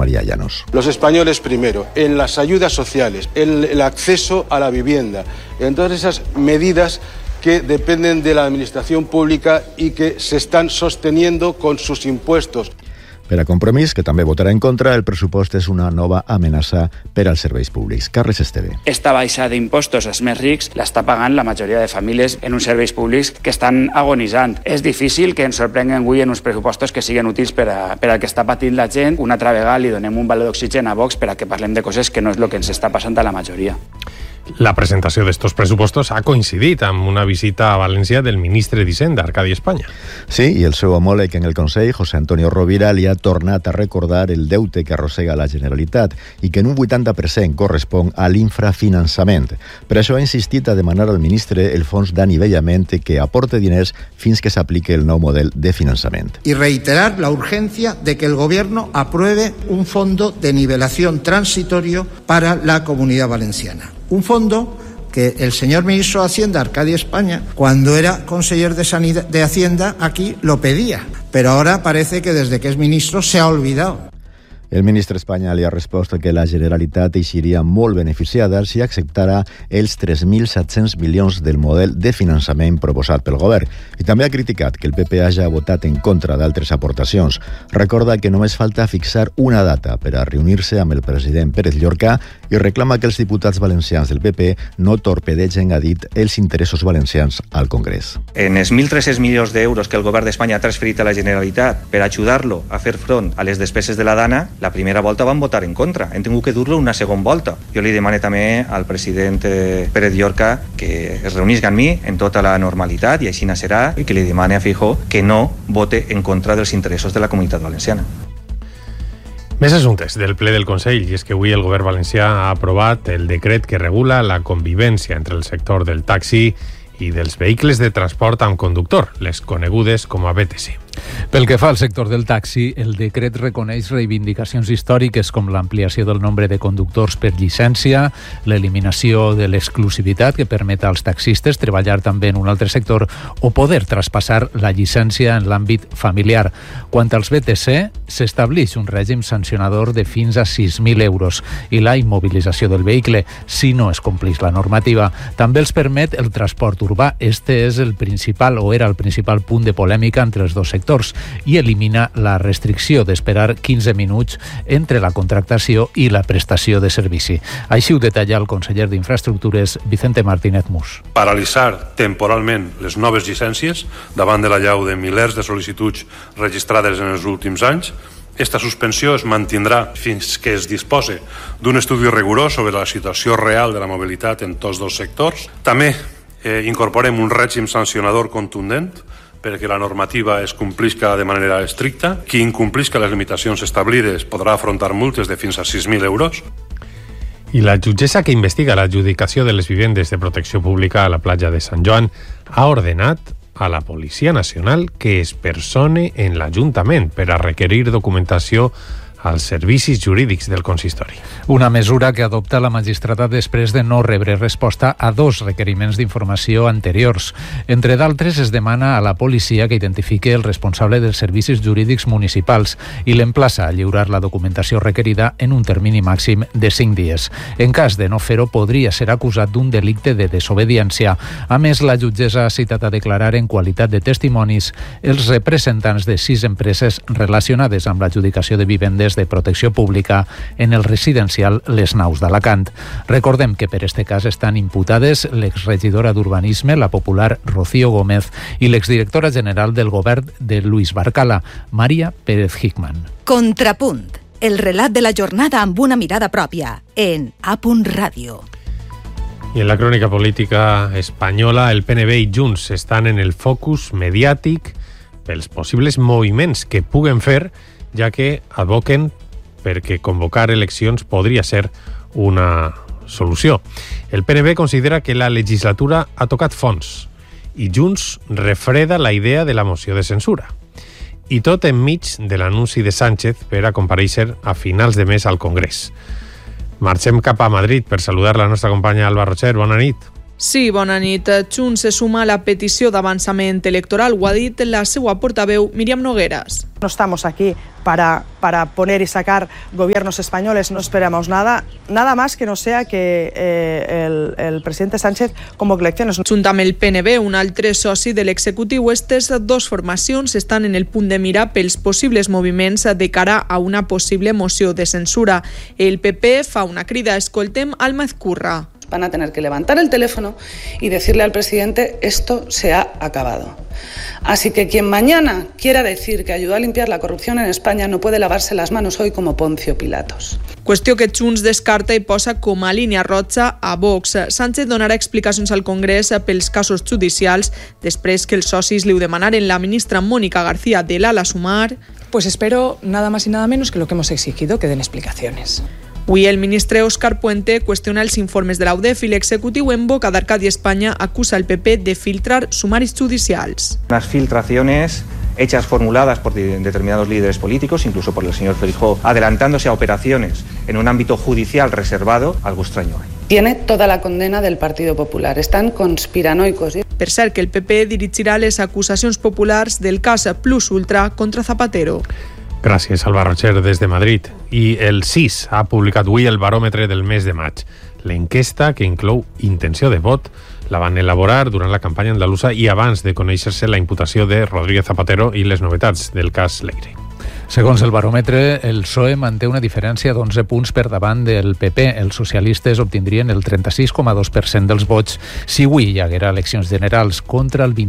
María Llanos. Los españoles primero, en las ayudas sociales, en el acceso a la vivienda, en todas esas medidas que dependen de la administración pública y que se están sosteniendo con sus impuestos. Per a Compromís, que també votarà en contra, el pressupost és una nova amenaça per als serveis públics. Carles Esteve. Esta baixa d'impostos als més rics l'està pagant la majoria de famílies en uns serveis públics que estan agonitzant. És difícil que ens sorprenguen avui en uns pressupostos que siguin útils per al que està patint la gent. Una altra vegada li donem un valor d'oxigen a Vox per a que parlem de coses que no és el que ens està passant a la majoria. La presentació d'estos pressupostos ha coincidit amb una visita a València del ministre d'Hisenda, Arcadi Espanya. Sí, i el seu homòleg en el Consell, José Antonio Rovira, li ha tornat a recordar el deute que arrossega la Generalitat i que en un 80% correspon a l'infrafinançament. Per això ha insistit a demanar al ministre el fons d'anivellament que aporte diners fins que s'aplique el nou model de finançament. Y reiterar la urgencia de que el Gobierno apruebe un fondo de nivelación transitorio para la Comunidad Valenciana. Un fondo que el señor ministro de Hacienda, Arcadi Espanya, cuando era conseller de Hacienda, aquí lo pedía. Pero ahora parece que desde que es ministro se ha olvidado. El ministre Espanya li ha respost que la Generalitat eixiria molt beneficiada si acceptara els 3.700 milions del model de finançament proposat pel govern. I també ha criticat que el PP hagi votat en contra d'altres aportacions. Recorda que només falta fixar una data per a reunir-se amb el president Pérez Llorca i reclama que els diputats valencians del PP no torpedegen, ha dit, els interessos valencians al Congrés. En els 1.300 milions d'euros que el govern d'Espanya ha transferit a la Generalitat per ajudar-lo a fer front a les despeses de la Dana, la primera volta van votar en contra. Hem tingut que dur-lo una segona volta. Jo li demano també al president Pérez Llorca que es reunisca amb mi en tota la normalitat i així serà, i que li demane a Feijóo que no vote en contra dels interessos de la comunitat valenciana. Més assumptes del ple del Consell, i és que avui el govern valencià ha aprovat el decret que regula la convivència entre el sector del taxi i dels vehicles de transport amb conductor, les conegudes com a VTC. Pel que fa al sector del taxi, el decret reconeix reivindicacions històriques com l'ampliació del nombre de conductors per llicència, l'eliminació de l'exclusivitat que permet als taxistes treballar també en un altre sector o poder traspassar la llicència en l'àmbit familiar. Quant als VTC, s'estableix un règim sancionador de fins a 6.000 euros i la immobilització del vehicle si no es compleix la normativa. També els permet el transport urbà. Este és el principal o era el principal punt de polèmica entre els dos sectors i elimina la restricció d'esperar 15 minuts entre la contractació i la prestació de servici. Així ho detalla el conseller d'Infraestructures, Vicente Martínez Mus. Paralitzar temporalment les noves llicències davant de la llau de milers de sol·licituds registrades en els últims anys. Esta suspensió es mantindrà fins que es dispose d'un estudi rigorós sobre la situació real de la mobilitat en tots dos sectors. També incorporem un règim sancionador contundent perquè la normativa es complisca de manera estricta. Qui incomplisca les limitacions establides podrà afrontar multes de fins a 6.000 euros. I la jutgessa que investiga l'adjudicació de les vivendes de protecció pública a la platja de Sant Joan ha ordenat a la Policia Nacional que es persone en l'Ajuntament per a requerir documentació als servicis jurídics del consistori. Una mesura que adopta la magistrada després de no rebre resposta a 2 requeriments d'informació anteriors. Entre d'altres, es demana a la policia que identifique el responsable dels servicis jurídics municipals i l'emplaça a lliurar la documentació requerida en un termini màxim de 5 dies. En cas de no fer-ho, podria ser acusat d'un delicte de desobediència. A més, la jutgessa ha citat a declarar en qualitat de testimonis els representants de 6 empreses relacionades amb l'adjudicació de vivendes de protecció pública en el residencial Les Naus d'Alacant. Recordem que per este cas estan imputades l'exregidora d'Urbanisme, la popular Rocío Gómez, i l'exdirectora general del govern de Luis Barcala, Maria Pérez Hickman. Contrapunt, el relat de la jornada amb una mirada pròpia, en A. Ràdio. I en la crònica política espanyola, el PNB i Junts estan en el focus mediàtic pels possibles moviments que puguen fer, ja que advoquen perquè convocar eleccions podria ser una solució. El PNB considera que la legislatura ha tocat fons i Junts refreda la idea de la moció de censura. I tot enmig de l'anunci de Sánchez per a comparèixer a finals de mes al Congrés. Marxem cap a Madrid per saludar la nostra companya Alba Rocher. Bona nit. Sí, bona nit. Junts se suma a la petició d'avançament electoral. Ho ha dit la seva portaveu, Míriam Nogueras. No estamos aquí para poner y sacar gobiernos españoles, no esperamos nada más que no sea que el presidente Sánchez convoque elecciones. Junt amb el PNB, un altre soci de l'executiu, aquestes dues formacions estan en el punt de mira pels possibles moviments de cara a una possible moció de censura. El PP fa una crida. Escoltem Alma Ezcurra. Van a tener que levantar el teléfono y decirle al presidente: esto se ha acabado. Así que quien mañana quiera decir que ayudó a limpiar la corrupción en España no puede lavarse las manos hoy como Poncio Pilatos. Qüestió que Junts descarta i posa com a línia roja a Vox. Sánchez donarà explicacions al Congrés pels casos judicials després que els socis li ho demanaren. La ministra Mónica García de l'ala Sumar. Pues espero nada más y nada menos que lo que hemos exigido, que den explicaciones. Avui el ministre Óscar Puente qüestiona els informes de la UDEF i l'executiu en boca d'Arcadi España acusa al PP de filtrar sumaris judicials. Unas filtraciones hechas, formuladas por determinados líderes políticos, incluso por el señor Feijóo, adelantándose a operaciones en un ámbito judicial reservado, algo extraño hay. Tiene toda la condena del Partido Popular. Están conspiranoicos. Per cert, que el PP dirigirà les acusacions populars del cas Plus Ultra contra Zapatero. Gràcies, Alba Rocher, des de Madrid. I el CIS ha publicat avui el baròmetre del mes de maig. L'enquesta, que inclou intenció de vot, la van elaborar durant la campanya andalusa i abans de conèixer-se la imputació de Rodríguez Zapatero i les novetats del cas Leire. Segons el baròmetre, el PSOE manté una diferència d'11 punts per davant del PP. Els socialistes obtindrien el 36,2% dels vots si avui hi haguera eleccions generals, contra el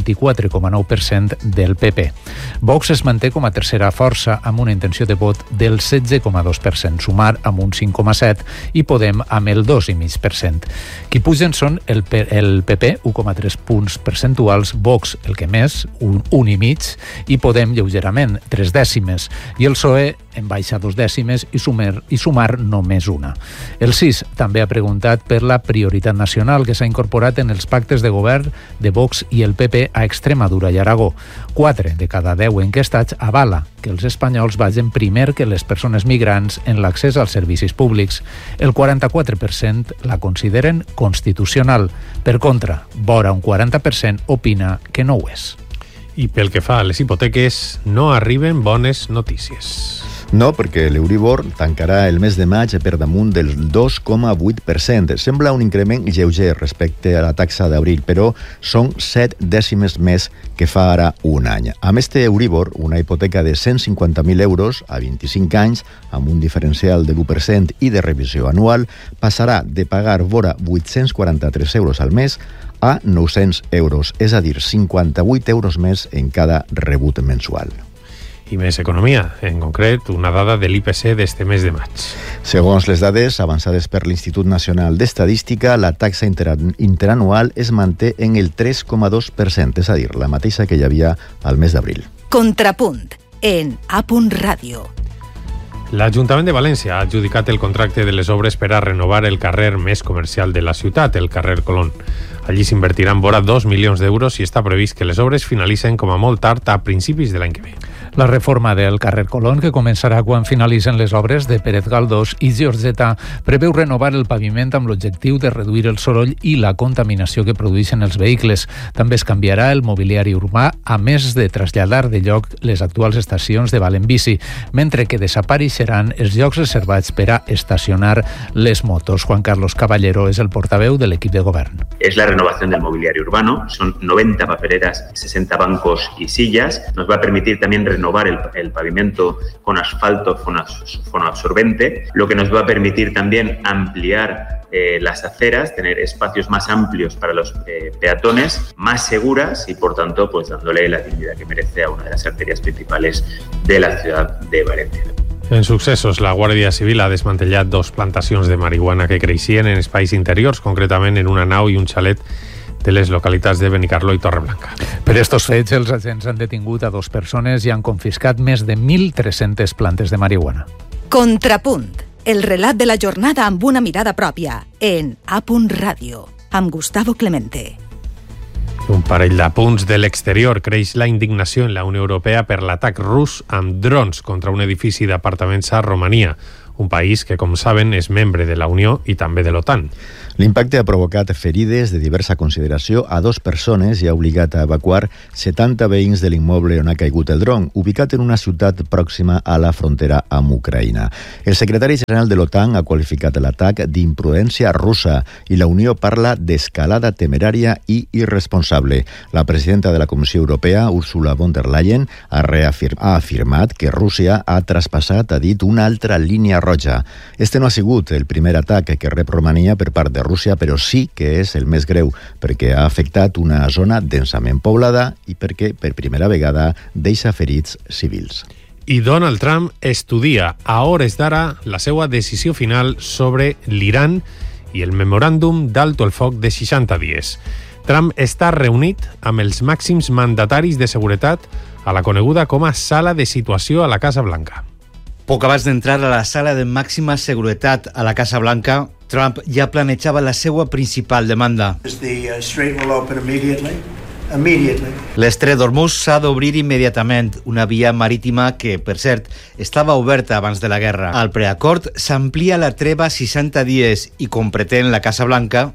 24,9% del PP. Vox es manté com a tercera força amb una intenció de vot del 16,2%, Sumar amb un 5,7% i Podem amb el 2,5%. Qui pugen són el PP, 1,3 punts percentuals, Vox, el que més, un 1,5%, i Podem lleugerament, 3 dècimes, i el PSOE en baixa 2 dècimes i Sumar només una. El CIS també ha preguntat per la prioritat nacional que s'ha incorporat en els pactes de govern de Vox i el PP a Extremadura i Aragó. 4 de cada 10 enquestats avala que els espanyols vagin primer que les persones migrants en l'accés als servicis públics. El 44% la consideren constitucional. Per contra, vora un 40% opina que no ho és. I pel que fa a les hipoteques, no arriben bones notícies. No, perquè l'Euribor tancarà el mes de maig per damunt del 2,8%. Sembla un increment lleuger respecte a la taxa d'abril, però són 7 dècimes més que fa ara un any. Amb este Euribor, una hipoteca de 150.000 euros a 25 anys, amb un diferencial de l'1% i de revisió anual, passarà de pagar vora 843 euros al mes a 900 euros, és a dir, 58 euros més en cada rebut mensual. I més economia, en concret, una dada de l'IPC d'este mes de maig. Segons les dades avançades per l'Institut Nacional d'Estadística, la taxa interanual es manté en el 3,2%, és a dir, la mateixa que hi havia al mes d'abril. Contrapunt, en A.Radio. L'Ajuntament de València ha adjudicat el contracte de les obres per a renovar el carrer més comercial de la ciutat, el carrer Colón. Allí s'invertiran vora 2 milions d'euros i està previst que les obres finalitzen com a molt tard a principis de l'any que ve. La reforma del carrer Colón, que començarà quan finalitzen les obres de Pérez Galdós i Giorgeta, preveu renovar el paviment amb l'objectiu de reduir el soroll i la contaminació que produeixen els vehicles. També es canviarà el mobiliari urbà, a més de traslladar de lloc les actuals estacions de Val en Bici, mentre que desapareixeran els llocs reservats per a estacionar les motos. Juan Carlos Caballero és el portaveu de l'equip de govern. Es la renovación del mobiliario urbano, son 90 papeleras, 60 bancos y sillas. Nos va a permitir también renovar el pavimento con asfalto fonoabsorbente, lo que nos va a permitir también ampliar las aceras, tener espacios más amplios para los peatones, más seguras y por tanto pues dándole la dignidad que merece a una de las arterias principales de la ciudad de Valencia. En successos, la Guàrdia Civil ha desmantellat 2 plantacions de marihuana que creixien en espais interiors, concretament en una nau i un xalet de les localitats de Benicarló i Torreblanca. Per estos fets, els agents han detingut a 2 persones i han confiscat més de 1.300 plantes de marihuana. Contrapunt, el relat de la jornada amb una mirada pròpia, en A.Radio, amb Gustavo Clemente. Un parell d'apunts de l'exterior. Creix la indignació en la Unió Europea per l'atac rus amb drons contra un edifici d'apartaments a Romania. un país que, com saben, és membre de la Unió i també de l'OTAN. L'impacte ha provocat ferides de diversa consideració a 2 persones i ha obligat a evacuar 70 veïns de l'immoble on ha caigut el dron, ubicat en una ciutat pròxima a la frontera amb Ucraïna. El secretari general de l'OTAN ha qualificat l'atac d'imprudència russa i la Unió parla d'escalada temerària i irresponsable. La presidenta de la Comissió Europea, Ursula von der Leyen, ha afirmat que Rússia ha traspassat, ha dit, una altra línia roja. Este no ha sigut el primer atac que rep Romania per part de Rússia, però sí que és el més greu, perquè ha afectat una zona densament poblada i perquè, per primera vegada, deixa ferits civils. I Donald Trump estudia a hores d'ara la seva decisió final sobre l'Iran i el memoràndum d'alto el foc de 60 dies. Trump està reunit amb els màxims mandataris de seguretat a la coneguda com a sala de situació a la Casa Blanca. Poc abans d'entrar a la sala de màxima seguretat a la Casa Blanca, Trump ja planejava la seva principal demanda. L'estret d'Hormuz s'ha d'obrir immediatament, una via marítima que, per cert, estava oberta abans de la guerra. Al preacord s'amplia la treva 60 dies i, com pretén la Casa Blanca,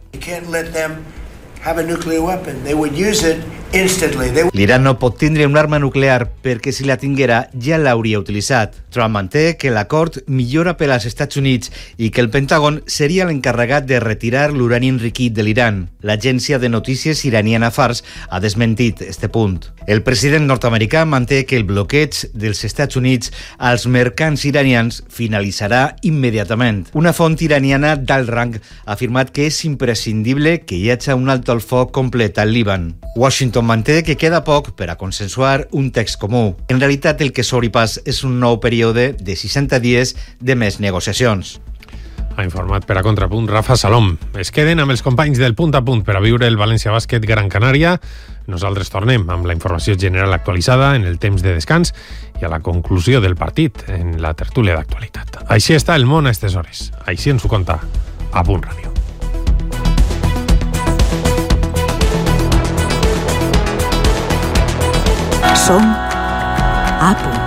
l'Iran no pot tindre una arma nuclear perquè si la tinguera ja l'hauria utilitzat. Trump manté que l'acord millora per als Estats Units i que el Pentàgon seria l'encarregat de retirar l'urani enriquit de l'Iran. L'agència de notícies iraniana Fars ha desmentit este punt. El president nord-americà manté que el bloqueig dels Estats Units als mercants iranians finalitzarà immediatament. Una font iraniana d'alt rang ha afirmat que és imprescindible que hi hagi un alto al foc complet al Líban. Washington manté que queda poc per a consensuar un text comú. En realitat, el que s'obri pas és un nou període de 60 dies de més negociacions. Ha informat per a Contrapunt Rafa Salom. Es queden amb els companys del Punt a Punt per a viure el València Bàsquet Gran Canària. Nosaltres tornem amb la informació general actualitzada en el temps de descans i a la conclusió del partit en la tertúlia d'actualitat. Així està el món a aquestes hores. Així ens ho conta a Punt Ràdio. Som a punt.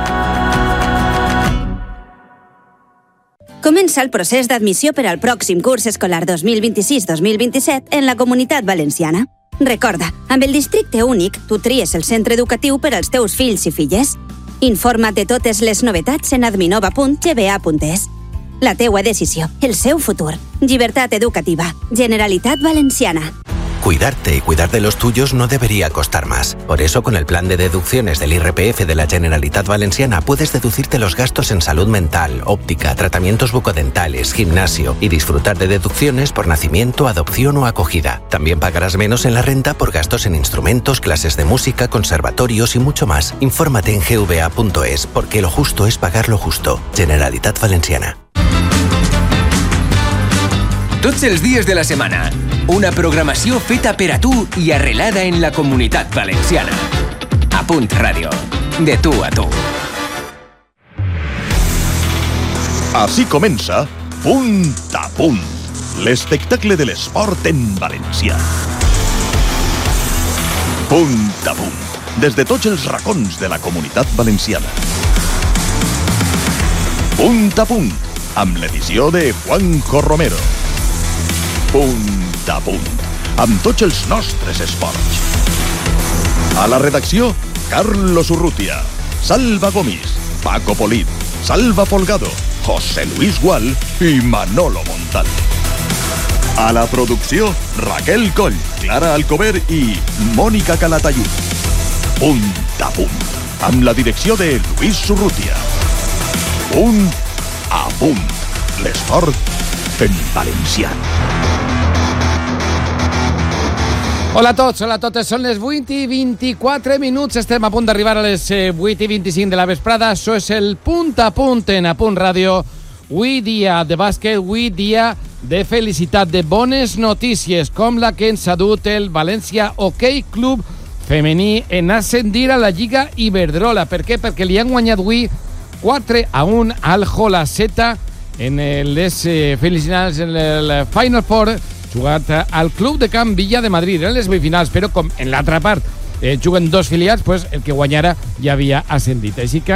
Comença el procés d'admissió per al pròxim curs escolar 2026-2027 en la Comunitat Valenciana. Recorda, amb el districte únic, tu tries el centre educatiu per als teus fills i filles. Informa't de totes les novetats en adminova.gba.es. La teua decisió, el seu futur. Llibertat educativa. Generalitat Valenciana. Cuidarte y cuidar de los tuyos no debería costar más. Por eso, con el plan de deducciones del IRPF de la Generalitat Valenciana, puedes deducirte los gastos en salud mental, óptica, tratamientos bucodentales, gimnasio y disfrutar de deducciones por nacimiento, adopción o acogida. También pagarás menos en la renta por gastos en instrumentos, clases de música, conservatorios y mucho más. Infórmate en gva.es, porque lo justo es pagar lo justo. Generalitat Valenciana. Tots els dies de la setmana, una programació feta per a tu i arrelada en la Comunitat Valenciana. A Punt Ràdio, de tu a tu. Així comença Punt a Punt, l'espectacle de l'esport en valencià. Punt a Punt, des de tots els racons de la Comunitat Valenciana. Punt a Punt, amb l'edició de Juanjo Romero. Punt a Punt, amb tots els nostres esports. A la redacció, Carlos Urrutia, Salva Gomis, Paco Polit, Salva Folgado, José Luis Gual i Manolo Montal. A la producció, Raquel Coll, Clara Alcover i Mònica Calatayud. Punt a Punt, amb la direcció de Luis Urrutia. Punt a Punt, l'esport en valencià. Hola a tots, hola a totes, són les 8 i 24 minuts, estem a punt d'arribar a les 8 i 25 de la vesprada, això és el Punt a Punt en A Punt Ràdio, avui dia de bàsquet, avui dia de felicitat, de bones notícies, com la que ens ha dut el València Hockey Club femení en ascendir a la Lliga Iberdrola. Per què? Perquè li han guanyat avui 4-1 al Jolaceta en les felicidades en el Final Four, jugat al Club de Camp Villa de Madrid en les semifinals, però com en l'altra part juguen dos filials, pues el que guanyara ja havia ascendit. Així que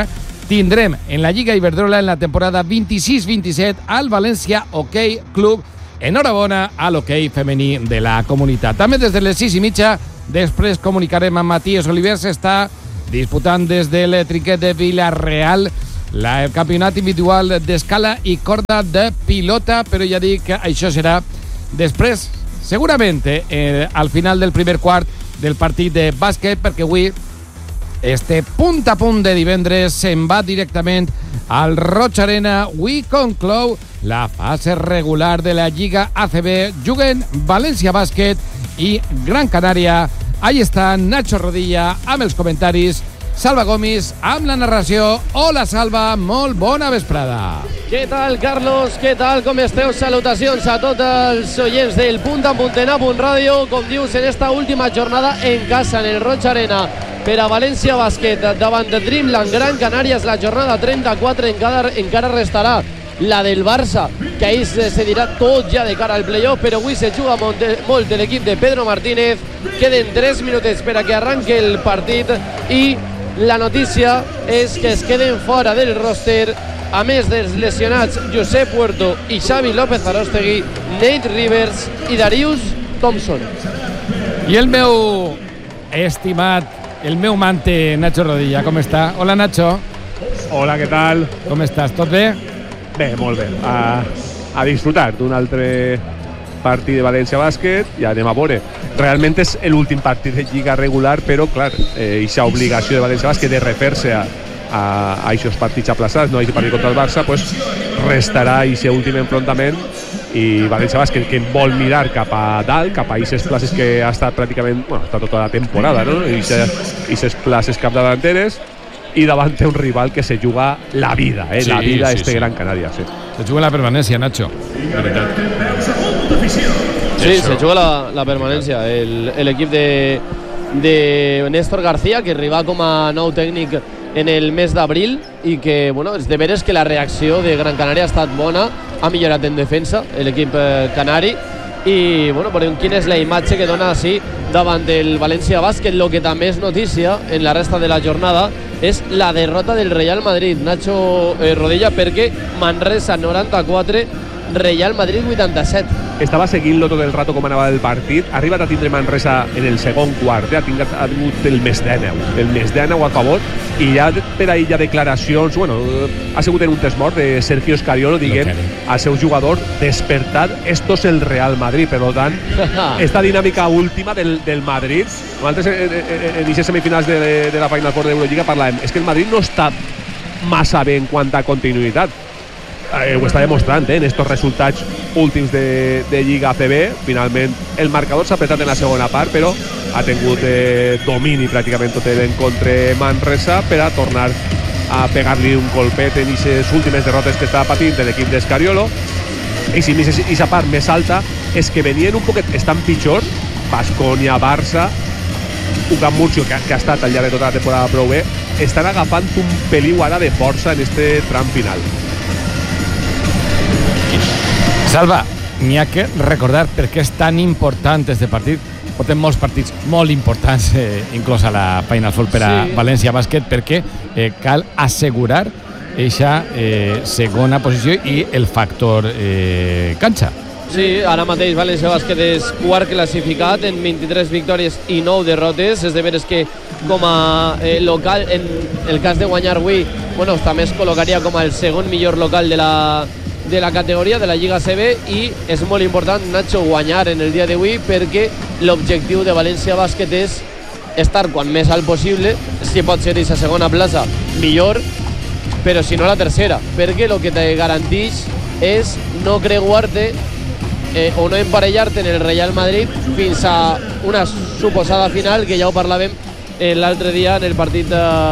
tindrem en la Lliga Iberdrola en la temporada 26-27 al València Hockey Club. Enhorabona a l'hoquei femení de la comunitat. També des de les 6:30, després comunicarem amb Matías Oliver, s'està disputant des del trinquet de Vila-real el campionat individual d'escala i corda de pilota, però ja dic que això serà després, segurament, al final del primer quart del partit de bàsquet, perquè avui este punt a punt de divendres se'n va directament al Roig Arena. Avui conclou la fase regular de la Lliga ACB. Juguen València Bàsquet i Gran Canària. Ahí està Nacho Rodilla amb els comentaris, Salva Gomis amb la narració. Hola, Salva, molt bona vesprada. Què tal, Carlos? Què tal? Com esteu? Salutacions a tots els oients del Punt a Punt en A.punt Ràdio. Com dius, en esta última jornada en casa, en el Roig Arena, per a València Bàsquet davant de Dreamland Gran Canària. És la jornada 34, encara restarà la del Barça, que ahir se dirà tot ja de cara al playoff, però avui se juga molt l'equip de Pedro Martínez. Queden 3 minutets per a que arranqui el partit i la notícia és que es queden fora del roster, a més dels lesionats Josep Puerto i Xavi López Arostegui, Nate Rivers i Darius Thompson. I el meu estimat, el meu mante Nacho Rodilla, com està? Hola, Nacho. Hola, què tal? Com estàs? Tot bé? Bé, molt bé. A disfrutar d'un altre partit de València Bàsquet i anem a veure. Realment és l'últim partit de Lliga regular, però, clar, aquesta obligació de València Bàsquet de refer-se a aquests partits aplaçats, no a aquest partit contra el Barça, pues, restarà aquest últim enfrontament i València Bàsquet, que vol mirar cap a dalt, cap a aquestes places que ha estat pràcticament, bueno, ha estat tota la temporada, no? Aquestes places capdavanteres, i davant té un rival que se juga la vida, sí, la vida sí. Gran Canària. Sí. Se juga la permanència, Nacho. Sí, se juga la permanència. L'equip de Néstor García, que arriba com a nou tècnic en el mes d'abril i que, bueno, és de veres que la reacció de Gran Canària ha estat bona, ha millorat en defensa l'equip canari i, bueno, veurem quina és la imatge que dona així davant del València Bàsquet. Lo que també és notícia en la resta de la jornada és la derrota del Real Madrid, Nacho Rodilla, perquè Manresa 94, Real Madrid 87. Estava seguint-lo tot el rato com anava el partit. Ha arribat a tindre Manresa en el segon quart, ha tingut el més d'Àneu a favor, i ja per ahir ja declaracions, bueno, ha sigut en un test mort de Sergio Escariolo dient al seu jugador: despertar, esto es el Real Madrid. Per tant, esta dinàmica última del Madrid, nosaltres en aquestes semifinals de la Final Four d'Eurolliga parlàvem, és que el Madrid no està massa bé en quant a continuïtat. Ho està demostrant en estos resultats últims de Lliga ACB. Finalment el marcador s'ha apretat en la segona part, però ha tingut domini pràcticament tot l'encontre Manresa per a tornar a pegar-li un colpet en aquestes últimes derrotes que està patint l'equip d'Escariolo. I si aquesta part més alta és que venien un poquet, estan pitjor, Baskonia, Barça, UCAM Murcia, que ha estat al llarg de tota la temporada prou bé, estan agafant un peliu ara de força en este tram final. Salva, n'hi ha que recordar per què és tan important este partit. Portem molts partits molt importants, inclús a la Final Four per a València Bàsquet, perquè cal assegurar aquesta segona posició i el factor canxa. Sí, ara mateix València Bàsquet és quart classificat en 23 victòries i 9 derrotes. És de veres que com a local, en el cas de guanyar avui, bueno, també es col·locaria com el segon millor local de la categoria de la Lliga CB, i és molt important, Nacho, guanyar en el dia d'avui, perquè l'objectiu de València Bàsquet és estar quan més alt possible. Si pot ser aquesta segona plaça, millor, però si no la tercera, perquè el que te garanteix és no creuar-te o no emparellar-te en el Real Madrid fins a una suposada final, que ja ho parlàvem l'altre dia en el partit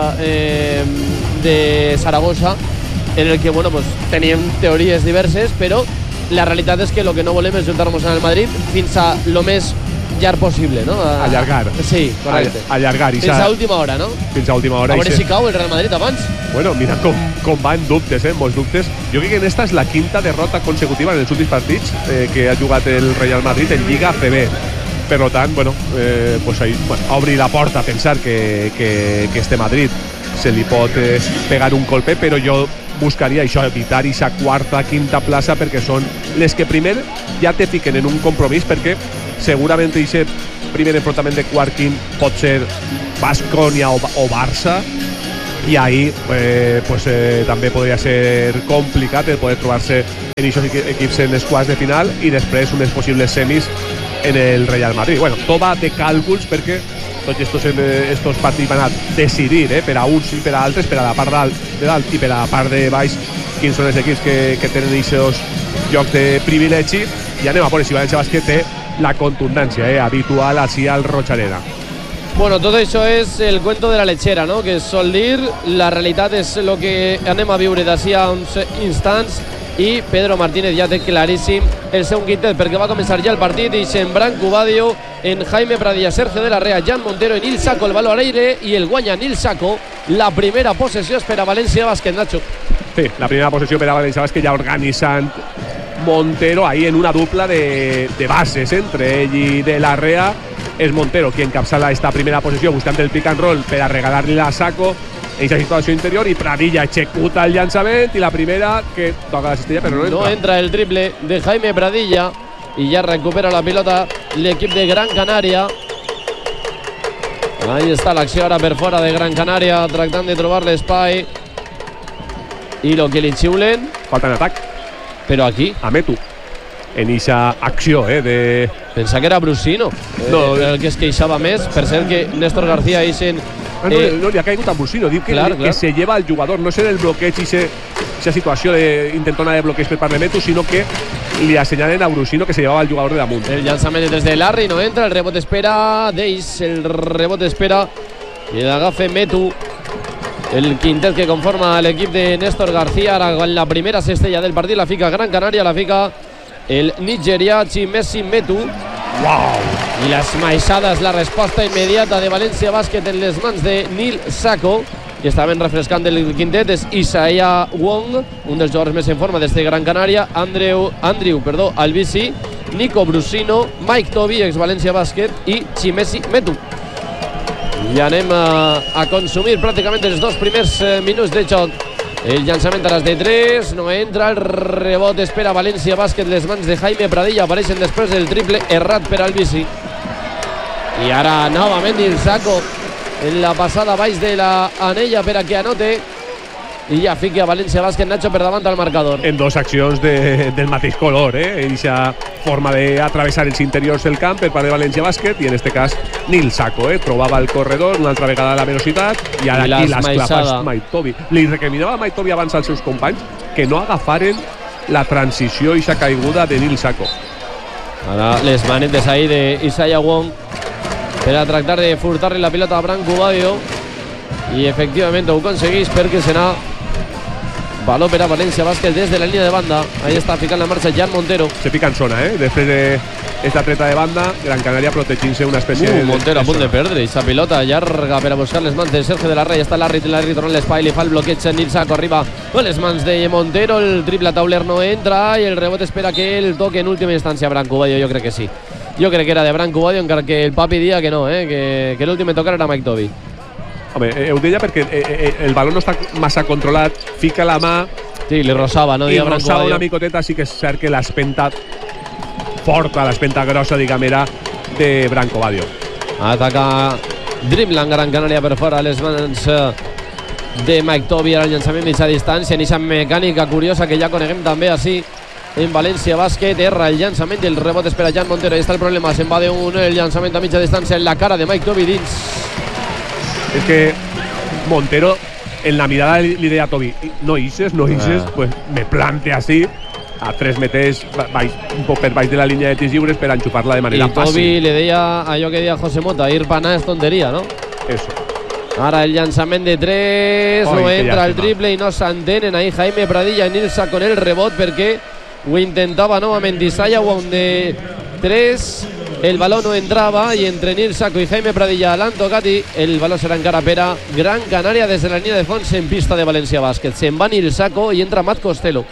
de Saragossa, en el que, bueno, pues, teníem teories diverses, però la realitat és que el que no volem és juntar-nos en el Madrid fins a lo més llarg possible, no? Allargar. Sí, correcte. Allargar. Fins a última hora, no? Fins a última hora. A veure si cau el Real Madrid abans. Bueno, mira com van dubtes, molts dubtes. Jo crec que esta és la quinta derrota consecutiva en els últims partits que ha jugat el Real Madrid en Lliga ACB. Per tant, bueno, pues ahí, obrir la porta a pensar que este Madrid se li pot pegar un colpe, però jo buscaria això, evitar aquesta quarta, quinta plaça, perquè són les que primer ja te fiquen en un compromís, perquè segurament aquest primer enfrontament de quart-quint pot ser Baskonia o Barça, i ahí també podria ser complicat el poder trobar-se en aquests equips en els quarts de final i després unes possibles semis en el Real Madrid. Bueno, tot va de càlculs perquè tots estos partits van a decidir per a uns i per a altres, per a la part de dalt i per a la part de baix, quins són els equips que tenen aquests llocs de privilegi, i anem a veure si València Bàsquet té la contundència habitual així al Rocharena. Bueno, tot això és el cuento de la lechera, no?, que sol dir. La realitat és el que anem a viure d'ací a uns instants, i Pedro Martínez ja té claríssim el seu quintet, perquè va començar ja el partit i en Branco Badio, en Jaime Pradilla, Sergio de la Rea, Jan Montero, Nil Saco, el baló al aire, i el guanya Nil Saco. La primera possessió és per a València Bàsquet, Nacho. Sí, la primera possessió per a València Bàsquet, ja organitzant Montero ahí en una dupla de bases entre ell i de la Rea. És Montero qui encapçala esta primera posició buscant el pick and roll per a regalar-li a Saco en aquesta situació interior, i Pradilla executa el llançament i la primera que toca la cistella però no entra. No entra el triple de Jaime Pradilla i ja recupera la pilota l'equip de Gran Canària. Ahí està l'acció ara per fora de Gran Canària, tractant de trobar l'espai, i lo que li xiulen... Falta en atac. Però aquí? A Metu. En eixa acció, de... Pensa que era Brusino, el que es queixava més. Per cert que Néstor García eixen... No, li ha caigut a Brusino. Diu que se lleva el jugador. No és el bloqueig i aquesta situació d'intentona de bloqueig per part de Metu, sinó que li assenyalen a Brusino que se llevava el jugador de damunt. El llançament des de Larry no entra, el rebot espera Deis, el rebot espera i l'agafa Metu. El quintet que conforma l'equip de Néstor García. Ara en la primera cestella del partit la fica Gran Canària, la fica el nigerià Chimezie Metu. Wow. I les maissades, la resposta immediata de València Bàsquet en les mans de Nil Saco, que estaven refrescant el quintet. És Isaiah Wong, un dels jugadors més en forma des de Gran Canària, Andrew Albisi, Nico Brusino, Mike Tobi, ex València Bàsquet, i Chimezie Metu. I anem a consumir pràcticament els dos primers minuts de joc. El llançament a les de 3, no entra, el rebot espera València Bàsquet, les mans de Jaime Pradilla, apareixen després el triple errat per Albisi. I ara novament Nil Saco en la passada baix de la anella per a que anote, i ja fiqui a València Bàsquet, Nacho, per davant al marcador. En dos accions del mateix color, en aquesta forma d'atravessar els interiors del camp per part de València Bàsquet, i en este cas Nil Saco, trobava el corredor, una altra vegada la velocitat, i ara aquí les clapes Mike Tobi. Li recriminava a Mike Tobi abans als seus companys que no agafaren la transició i aquesta caiguda de Nil Saco. Ara les manetes ahí de Isaiah Wong per a tractar de furtar-li la pilota a Branco Badio, i efectivament ho aconsegueix perquè serà baló per a València Bàsquet des de la línia de banda. Ahí està ficant la marxa Jan Montero. Se fica en zona, després d'esta treta de banda, Gran Canària protegint-se una espècie de... Montero a punt de perdre, i sa pilota llarga per a buscar les mans de Sergio de la Rea. Està Larry tornant l'espai, li fa el bloqueig Nil Saco, arriba con les mans de Montero, el triple tauler no entra, i el rebot espera que el toque en última instància a Branco Badio. Jo crec que sí. Jo crec que era de Branco Badio, encara que el papi dia que no, que l'últim a tocar era Mike Tobi. Home, ho deia perquè el baló no està massa controlat, fica la mà... Sí, li rosava, no? I rosava una micoteta, sí que és cert que l'espenta forta, l'espenta grossa, diguem, era de Branco Badio. Ataca Dreamland Gran Canària per fora, les mans de Mike Tobi, ara el llançament mitja distància, en aquesta mecànica curiosa que ja coneguem també així en València Bàsquet. Erra el llançament i el rebot espera Jan Montero. Ahí està el problema, se'n va el llançament a mitja distància en la cara de Mike Tobi dins. Es que Montero en la mirada li deia a Tobi, no ixes, pues me plante así a 3 metres un poc per baix de la línia de tirs lliures per enxufar-la de manera fàcil. I Tobi li deia allò que deia José Mota, ir pa nada es tonteria, no? Eso. Ara el llançament de 3, no entra el triple i no s'entenen. Ahí Jaime Pradilla i Nil Saco con el rebot perquè ho intentava novament Isaiah Wong de 3. El baló no entrava i entre Nil Saco i Jaime Pradilla l'han tocat, i el baló serà encara per a Gran Canària des de la línia de fons en pista de València Bàsquet. Se'n va Nil Saco i entra Matt Costello.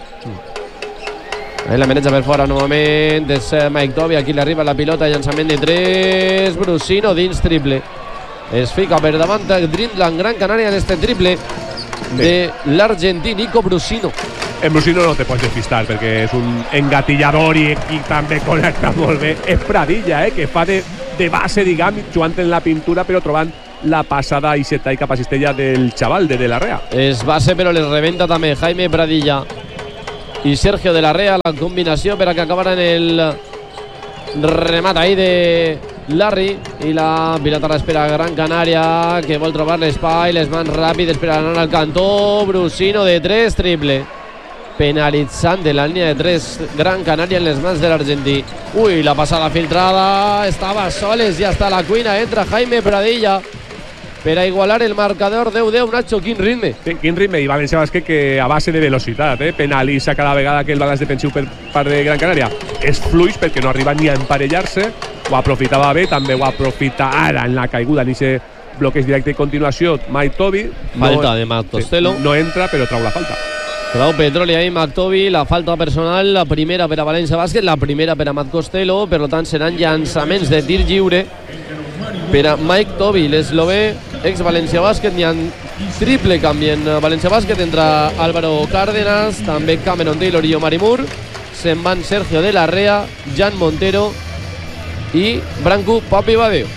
Ahí la maneja per fora novament, és Mike Tobi, aquí li arriba la pilota, llançament de 3, Brusino dins, triple. es fica per davant Dreamland Gran Canària en este triple de l'argentí Nico Brusino. En Brusino no te pots despistar perquè és un engatillador i també connecta molt bé. És Pradilla, que fa de base, diguem, jugant en la pintura però trobant la passada i seta i cap a cistella del xaval de la Rea. És base però les rebenta també Jaime Pradilla i Sergio de la Rea, la combinació per a que acabaran el remat ahí de Larry i la pilota l'espera Gran Canària que vol trobar l'espai, les mans ràpides per anar al cantó. Brusino de 3, triple penalitzant de la línia de 3 Gran Canària en les mans de l'argentí. Ui, la passada filtrada, estava soles, ja està a la cuina, entra Jaime Pradilla per a igualar el marcador 10-10. Nacho, quin ritme. Sí, quin ritme, i València Bàsquet que a base de velocitat penalitza cada vegada que el balanç defensiu per part de Gran Canària és fluix perquè no arriba ni a emparellar-se. Ho aprofitava bé, també ho aprofita ara en la caiguda, en aquest bloqueig directe i continuació Mike Toby. Falta de Matt Costello. No entra, però trau la falta. Trau Petroli ahí McToby, la falta personal, la primera per a València Bàsquet, la primera per a Matt Costello, per tant seran llançaments de tir lliure per a Mike Toby, l'eslovè, ex València Bàsquet. N'hi ha triple canvi en València Bàsquet entre Álvaro Cárdenas, també Cameron Taylor i Omari Moore. Se'n van Sergio de la Rea, Jan Montero i Branco Papi Badeo.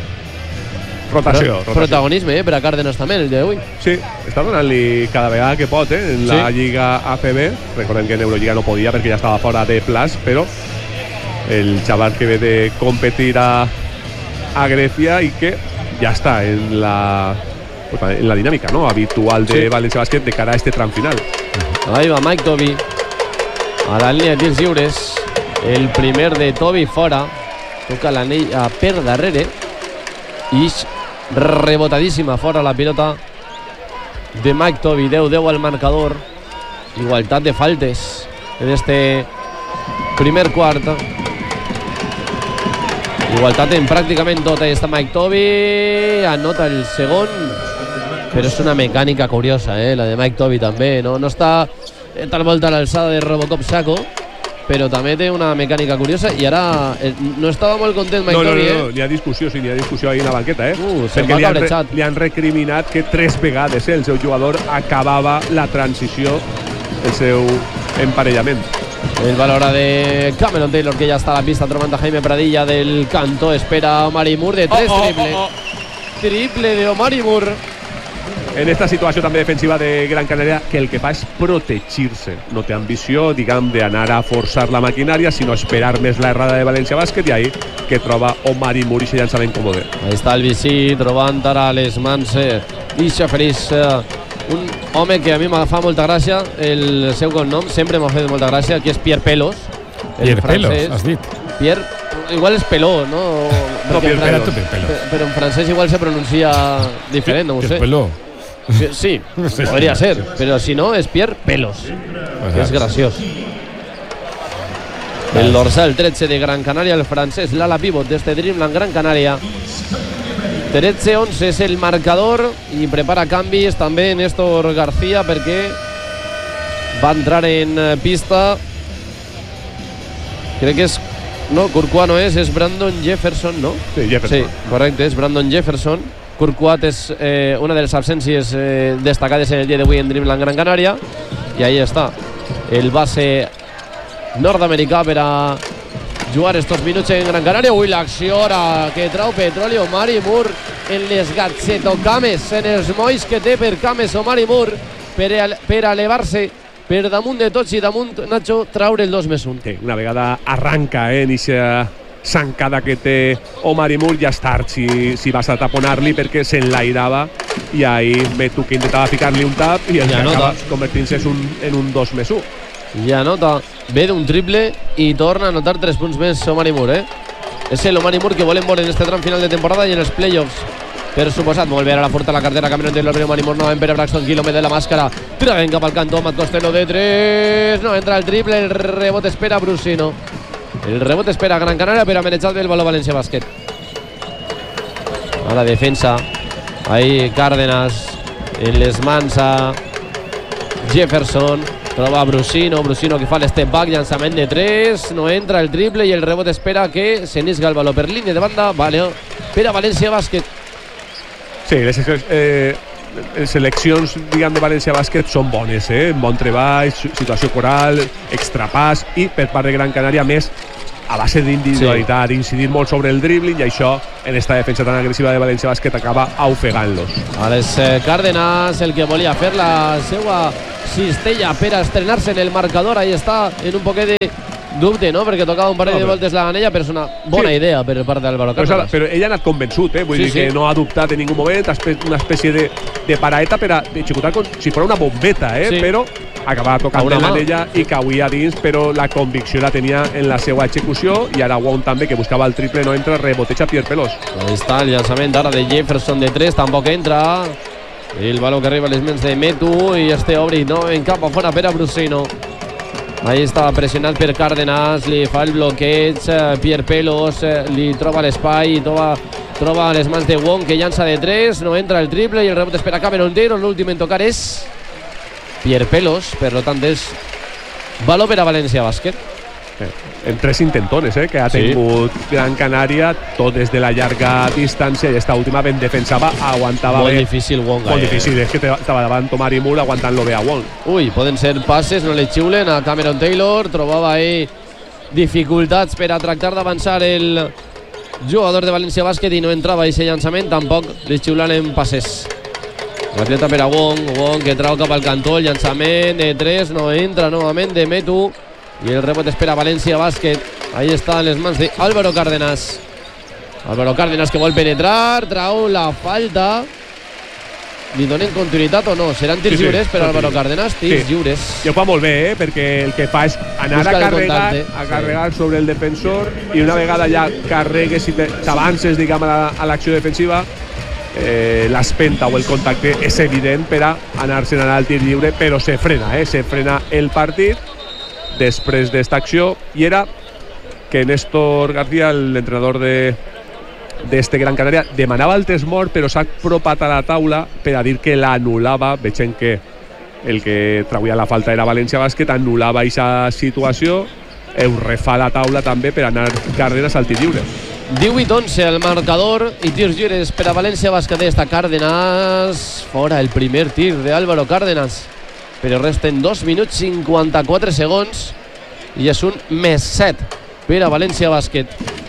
Rotació. Protagonisme per a Cárdenas també el dia d'avui. Sí, està donant-li cada vegada que pot en la Lliga ACB. Recordem que en Eurolliga no podia perquè ja estava fora de plaç, però el xaval que ve de competir a Grècia i que ja està en la dinàmica habitual de València Bàsquet de cara a este tram final. Ahí va Mike Toby a la línia de tirs lliures. El primer de Toby fora, toca l'anell per darrere i rebotadíssima fora la pilota de Mike Toby. 10-10 al marcador, igualtat de faltes en este primer quart, igualtat en pràcticament tot. Ahí està Mike Toby, anota el segon, però és una mecànica curiosa la de Mike Toby també, no està tal volta a l'alçada de Robocop Saco, però també té una mecànica curiosa i ara no estava molt content Mike Toby. No, n'hi ha discussió, sí, n'hi ha discussió ahí en la banqueta, perquè li han recriminat que 3 vegades el seu jugador acabava la transició, el seu emparellament. El valor de Cameron Taylor, que ja està a la pista trobant a Jaime Pradilla del cantó, espera Omari Moore de 3, triple de Omari Moore. En esta situació també defensiva de Gran Canària, que el que fa és protegir-se. No té ambició, diguem, d'anar a forçar la maquinària, sinó esperar més la errada de València Bàsquet, i ahí que troba Omari Moore i se llançament còmode. Ahí està el bici trobant ara les mans i s'afereix un home que a mi me fa molta gràcia, el seu cognom sempre m'ha fet molta gràcia, que és Pierre Pelos. Pierre Pelos, has dit? Pierre, igual és Peló, no? No, Pierre Pelos. Però en francès igual se pronuncia diferent, no ho sé. Peló. Sí, podria ser, però si no és Pierre Pelos, que és graciós. El dorsal 13 de Gran Canària, el francès, l'ala pivot d'este Dreamland Gran Canària. 13-11 és el marcador i prepara canvis també Néstor García perquè va entrar en pista, crec que és, no, Courtois no és Brandon Jefferson, no? Sí, Jefferson. Sí, correcte, és Brandon Jefferson. Courtois és una de les absències destacades en el dia d'avui en Dreamland Gran Canària, i ahí està el base nord-americà per a jugar estos minuts en Gran Canària. Ui, l'acció ara que trau Petroli Omari Moore en les gatzetocames, en els molls que té per cames Omari Moore per a elevar-se per damunt de tots i damunt, Nacho, traure el 2+1. Sí, una vegada arranca en aquesta zancada que té Omari Moore, ja és tard si vas a taponar-li perquè s'enlairava i ahí Metu que intentava ficar-li un tap i el que acaba convertint-se en un 2+1. Ja nota, ve d'un triple i torna a anotar 3 punts més Omari Moore, És el Omari Moore que volem veure en este tram final de temporada i en els playoffs. Per suposat, molt bé ara la furta a la cartera, Cameron Taylor, Omari Moore, novament per a Braxton Quilòmetre de la màscara, traguem cap al cantó, Matt Costello de 3, no entra el triple, el rebot espera Brusino. El rebot espera Gran Canària per a manejar el valor València Bàsquet. A la defensa, ahí Cárdenas, en les mans a Jefferson, troba Brusino, Brusino que fa l'step back, llançament de 3, no entra el triple i el rebot espera que se n'isga el valor per línia de banda, vale, per a València Bàsquet. Sí, les seleccions, diguem, de València Bàsquet són bones, bon treball, situació coral, extrapàs, i per part de Gran Canària més a base d'individualitat, incidir molt sobre el dribbling, i això en esta defensa tan agressiva de València Bàsquet acaba ofegant-los. A les Cárdenas, el que volia fer la seva cistella per estrenar-se en el marcador, ahí està, en un poquet de dubte, no? Perquè tocava un parell de voltes la ganella, però és una bona idea per part d'Álvaro Cárdenas. Però ell ha anat convençut, vull dir que no ha dubtat en ningú moment, una espècie de paraeta per a executar com si fos una bombeta, però acabava tocant en l'anella i cauia dins, però la convicció la tenia en la seva execució, i ara Wong també, que buscava el triple, no entra, reboteja Pierre Pelós. Ahí està el llançament ara de Jefferson de 3, tampoc entra. El baló que arriba a les mans de Metu, i este obri, no? En cap a fora per a Brusino. Ahí estava pressionat per Cárdenas, li fa el bloqueig, Pierre Pelós li troba l'espai i troba les mans de Wong, que llança de 3, no entra el triple, i el rebot espera Cameron Taylor. L'últim en tocar és Pierre Pelós, per tant és baló per a València Bàsquet. En 3 intentones que ha tingut Gran Canària, tot des de la llarga distància, i esta última ben defensava, aguantava molt bé. Difícil Wong. Molt difícil, és que estava davant Tomari Moore aguantant-lo bé a Wong. Ui, poden ser passes, no le xiulen a Cameron Taylor, trobava ahí dificultats per a tractar d'avançar el jugador de València Bàsquet i no entrava a aquest llançament, tampoc li xiulen passes. L'atleta per a Wong que trau cap al cantó, el llançament de 3, no entra novament de Metu, i el rebot espera València Bàsquet. Ahí està en les mans de Álvaro Cárdenas. Álvaro Cárdenas que vol penetrar, trau la falta. Li donen continuïtat o no? Seran tirs lliures per Álvaro Cárdenas, tirs lliures. I ho fa molt bé, perquè el que fa és anar a carregar sobre el defensor, i una vegada ja carregues i t'avances, diguem, a l'acció defensiva, l'espenta o el contacte és evident per a anar-se'n al tir lliure, però se frena el partit després d'esta acció, i era que Néstor García, l'entrenador d'este Gran Canària, demanava el temps mort, però s'ha apropat a la taula per a dir que l'anul·lava, veient que el que trauia la falta era València Bàsquet, anul·lava aquesta situació, ho refà la taula també per anar Cárdenas al tir lliure. 18-11 el marcador i tirs lliures per a València Bàsquet. Està Cárdenas fora, el primer tir de Álvaro Cárdenas, però resten 2 minuts 54 segons i és un +7 per a València Bàsquet.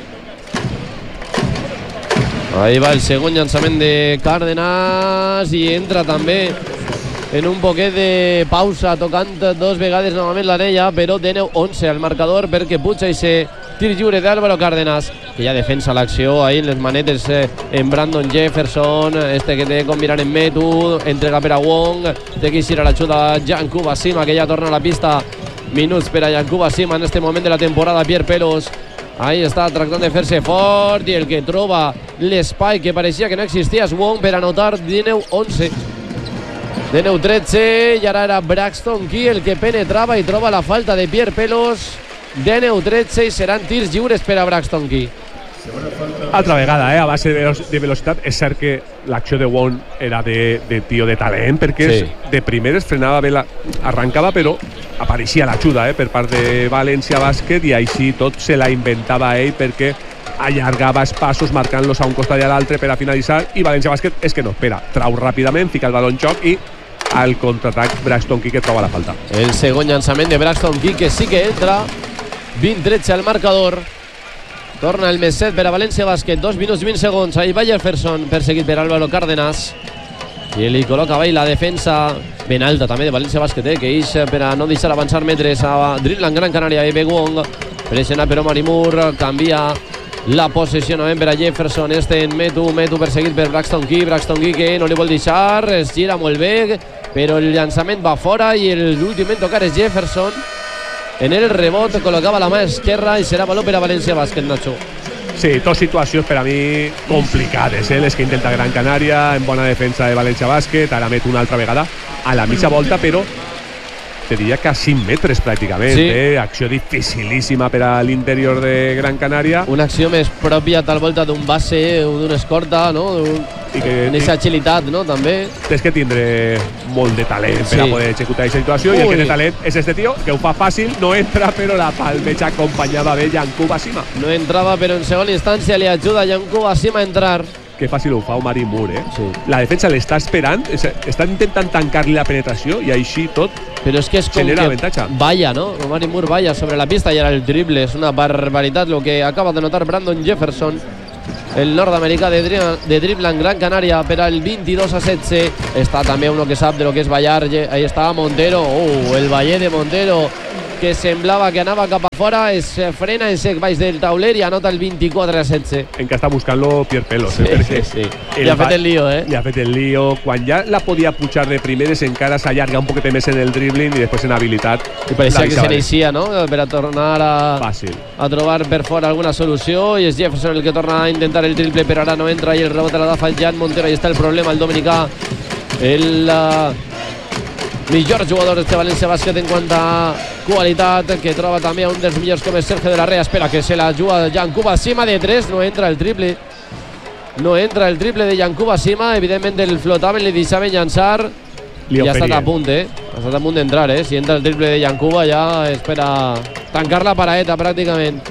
Ahí va el segon llançament de Cárdenas i entra també en un poquet de pausa, tocant 2 vegades novament l'anella, però de 9-11 al marcador, perquè puja i se tir lliure d'Álvaro Cárdenas, que ja defensa l'acció ahí en les manetes en Brandon Jefferson, este que té que combinar en Metu, entrega per a Wong, té que eixir a l'ajuda Yankuba Sima, que ja torna a la pista. Minuts per a Yankuba Sima en este moment de la temporada. Pierre Pelós ahí està tractant de fer-se fort, i el que troba l'espai que pareixia que no existia és Wong per anotar. 19-11 de 9-13, i ara era Braxton Key el que penetrava i troba la falta de Pierre Pelós. De 9-13 i seran tirs lliures per a Braxton Key. Altra vegada, a base de velocitat. És cert que l'acció de Wong era de tio de talent, perquè de primeres frenava bé, arrancava, però apareixia l'ajuda per part de València Bàsquet, i així tot se la inventava ell, perquè allargava espaços marcant-los a un costat i a l'altre per a finalitzar, i València Bàsquet és que no espera, trau ràpidament, fica el baló en joc i al contraatac Braxton Key, que troba la falta. El segon llançament de Braxton Key, que sí que entra. 20-13 al marcador. Torna el +7 per a València Bàsquet. 2 minuts 20 segons. Ahí va Jefferson, perseguit per Álvaro Cárdenas, i li col·loca avall la defensa ben alta també de València Bàsquet, que ix per a no deixar avançar metres a Dribbling Gran Canària. Ebe Wong, pressionat per Omar Moore, canvia la possessió novament per a Jefferson, en Metu perseguit per Braxton Key, que no li vol deixar, es gira molt bé, però el llançament va fora, i l'últim en tocar és Jefferson. En el rebot col·locava la mà esquerra i serà baló per a València Bàsquet, Nacho. Sí, dos situacions per a mi complicades, les que intenta Gran Canària, en bona defensa de València Bàsquet. Ara met una altra vegada a la mitja volta, però te diria que a 5 metres pràcticament. Acció dificilíssima per a l'interior de Gran Canària. Una acció més pròpia tal volta d'un base o d'una escorta, no? En aquesta agilitat, no? També. Tens que tindre molt de talent per a poder executar aquesta situació, i el que té talent és este tio, que ho fa fàcil, no entra, però la palmeja acompanyava bé Yankuba Sima. No entrava, però en segona instància li ajuda Yankuba Sima a entrar. que fàcil ho fa Omar Moore, La defensa l'està esperant, està intentant tancar-li la penetració i així tot però és que és com genera que avantatge. vaya, ¿no? Omar Moore vaya sobre la pista y ahora el triple, es una barbaridad lo que acaba de notar Brandon Jefferson, el nord-americà de drible en Gran Canària per al 22-16. Està també uno que sap de lo que és ballar, ahí està Montero, el baller de Montero, que semblava que anava cap a fora, es frena en sec baix del tauler i anota el 24-16. En què està buscant-lo Pierre Pelos, Sí. Li ha fet el lío, Li ha fet el lío. Quan ja la podia pujar de primeres, encara s'allarga un poquet més en el dribbling i després en habilitat. I pareixia que se n'eixia, no?, per a tornar a trobar per fora alguna solució, i és Jefferson el que torna a intentar el triple, però ara no entra i el rebot l'ha d'agafar Jan Montero. I està el problema, el dominicà, el millor jugador d'este València Bàsquet en quant a qualitat, que troba també a un dels millors com és Sergio de la Rea. Espera que se la juga Yankuba Sima de 3, no entra el triple de Yankuba Sima. Evidentment el flotaven, li deixaven llançar i ha estat a punt, ha estat a punt d'entrar, si entra el triple de Yankuba ja espera tancar la paraeta pràcticament.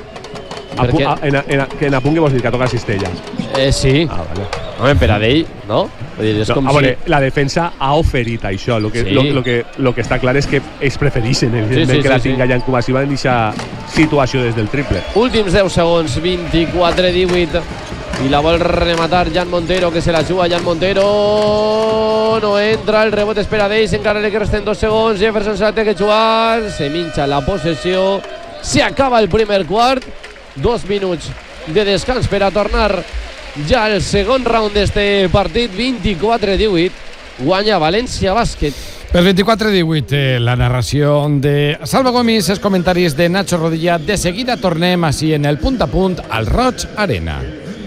En a punt que vols dir, que toca cistella? Sí. Home, per a d'ell, no? A veure, la defensa ha oferit això. Lo que està clar és que ells prefereixen, evidentment, que la tinga Yankuba Sima en aquesta situació des del triple. Últims 10 segons, 24-18, i la vol rematar Jan Montero, que se la juga Jan Montero, no entra, el rebot espera d'ells, encara li resten 2 segons, Jefferson se la té que jugar, se minxa la possessió, se acaba el primer quart, 2 minuts de descans per a tornar ja el segon round d'este partit. 24-18, guanya València Bàsquet. Per 24-18, la narració de Salva Gomis, els comentaris de Nacho Rodilla. De seguida tornem així en el punt a punt al Roig Arena.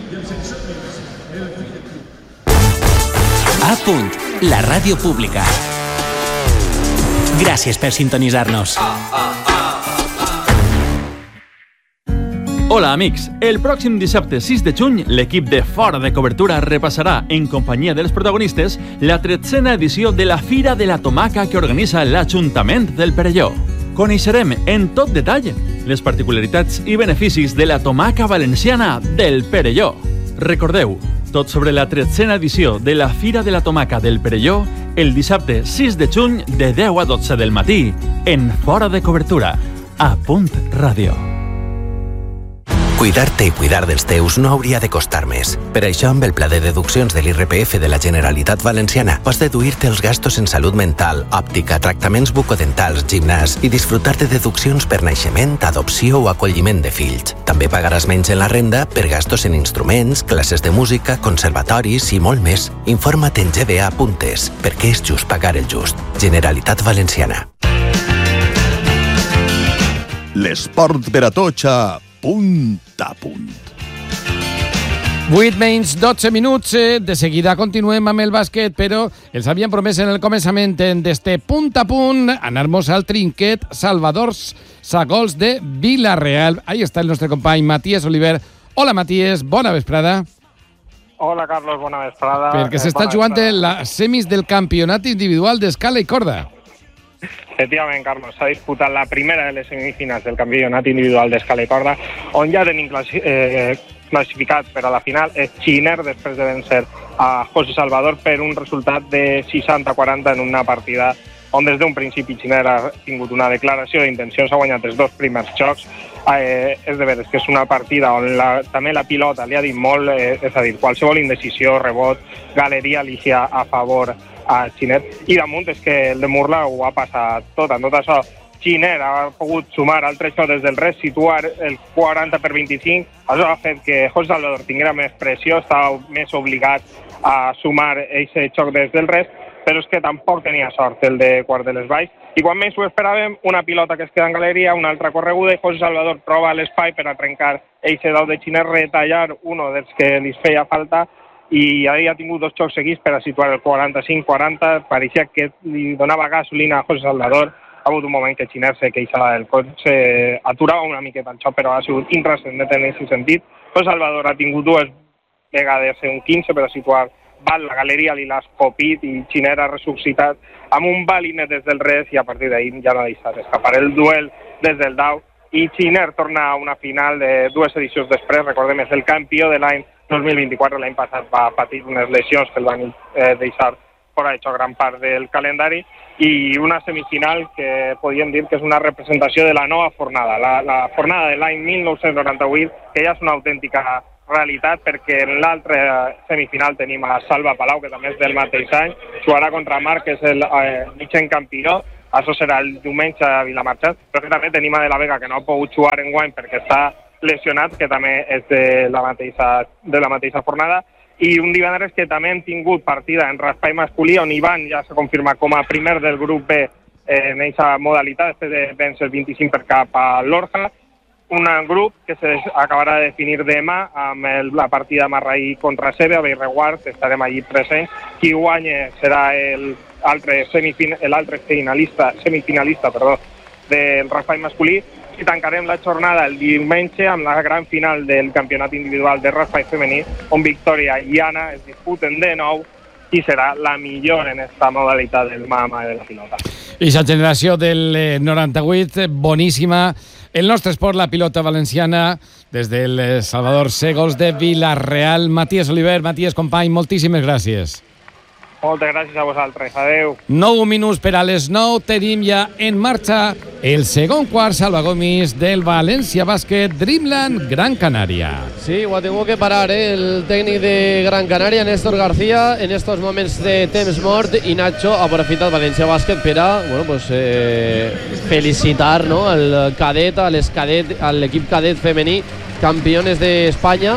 A punt, la ràdio pública. Gràcies per sintonitzar-nos. Hola, amics. El pròxim dissabte 6 de juny, l'equip de Fora de Cobertura repassarà, en companyia dels protagonistes, la 13a edició de la Fira de la Tomaca que organitza l'Ajuntament del Perelló. Coneixerem en tot detall les particularitats i beneficis de la tomaca valenciana del Perelló. Recordeu, tot sobre la 13a edició de la Fira de la Tomaca del Perelló, el dissabte 6 de juny de 10 a 12 del matí, en Fora de Cobertura, a Punt Ràdio. Cuidar-te i cuidar dels teus no hauria de costar més. Per això, amb el pla de deduccions de l'IRPF de la Generalitat Valenciana, pots deduir-te els gastos en salut mental, òptica, tractaments bucodentals, gimnàs i disfrutar de deduccions per naixement, adopció o acolliment de fills. També pagaràs menys en la renda per gastos en instruments, classes de música, conservatoris i molt més. Informa't en gba.es, perquè és just pagar el just. Generalitat Valenciana. L'esport per a tots a Punt a Punt. 8 menys 12 minuts. De seguida continuem amb el bàsquet, però els havien promès en el començament d'este Punt a Punt anar-nos al trinquet Salvadors Sagols de Vila-real. Ahí està el nostre company Matías Oliver. Hola, Matías, bona vesprada. Hola, Carlos, bona vesprada. Perquè s'està jugant les semis del campionat individual d'escala i corda. Efectivament, Carlos, s'ha disputat la primera de les semifinals del campionat individual d'escala i corda, on ja tenim classificat per a la final és Xiner, després de vencer a José Salvador per un resultat de 60-40 en una partida on des d'un principi Xiner ha tingut una declaració d'intencions, ha guanyat els 2 primers jocs. És de veres que és una partida on també la pilota li ha dit molt, és a dir, qualsevol indecisió, rebot, galeria li ha a favor a Xiner, i damunt és que el de Murla ho ha passat tot. En tot això, Xiner ha pogut sumar altres xocs des del res, situar el 40-25. Això ha fet que José Salvador tinguera més pressió, estava més obligat a sumar aquest xoc des del res, però és que tampoc tenia sort el de quart de les valls. I quan més ho esperàvem, una pilota que es queda en galeria, una altra correguda, i José Salvador troba l'espai per a trencar aquest dau de Xiner, retallar un dels que li feia falta, i ahir ha tingut 2 xocs seguits per a situar el 45-40. Pareixia que li donava gasolina a José Salvador. Ha hagut un moment que Xiner se queixava del cotxe, aturava una miqueta el xoc, però ha sigut intrascendent en aquest sentit. José Salvador ha tingut 2 vegades un 15 per a situar Val, la galeria li l'ha escopit i Xiner ha ressuscitat amb un balinet des del res, i a partir d'ahir ja no ha deixat escapar el duel des del dau, i Xiner torna a una final de 2 edicions després. Recordem, és el campió de l'any 2024. L'any passat va patir unes lesions que el van deixar fora de gran part del calendari, i una semifinal que podríem dir que és una representació de la nova fornada, la fornada de l'any 1998, que ja és una autèntica realitat, perquè en l'altra semifinal tenim a Salva Palau, que també és del mateix any, jugarà contra Marc, que és el vigent campió. Això serà el diumenge a Vilamarxant, però que també tenim a De la Vega, que no ha pogut jugar enguany perquè està lesionat, que també és de la mateixa fornada. I un divendres que també hem tingut partida en raspall masculí, on Ivan ja s'ha confirmat com a primer del grup B en aquesta modalitat, després de vèncer 25 per cap a l'Orja. Un grup que s'acabarà de definir demà amb la partida Marraí contra Sebe, a Bellreguard, estarem allí presents. Qui guanya serà l'altre semifinalista del raspall masculí, i tancarem la jornada el diumenge amb la gran final del campionat individual de raspall femení, on Victòria i Anna es disputen de nou qui serà la millor en esta modalitat del mà de la pilota. I la generació del 98, boníssima. El nostre esport, la pilota valenciana, des del Salvador Segols de Vila-real. Matías Oliver, Matías, company, moltíssimes gràcies. Moltes gràcies a vosaltres. Adeu. 9 minuts per a les 9. Tenim ja en marxa el segon quart, Salva Gomis, del València Bàsquet Dreamland Gran Canària. Sí, ho ha tingut que parar, el tècnic de Gran Canària, Néstor García, en estos moments de temps mort, i Nacho ha aprofitat València Bàsquet per a felicitar, no, al cadet, a l'equip cadet femení, campiones d'Espanya.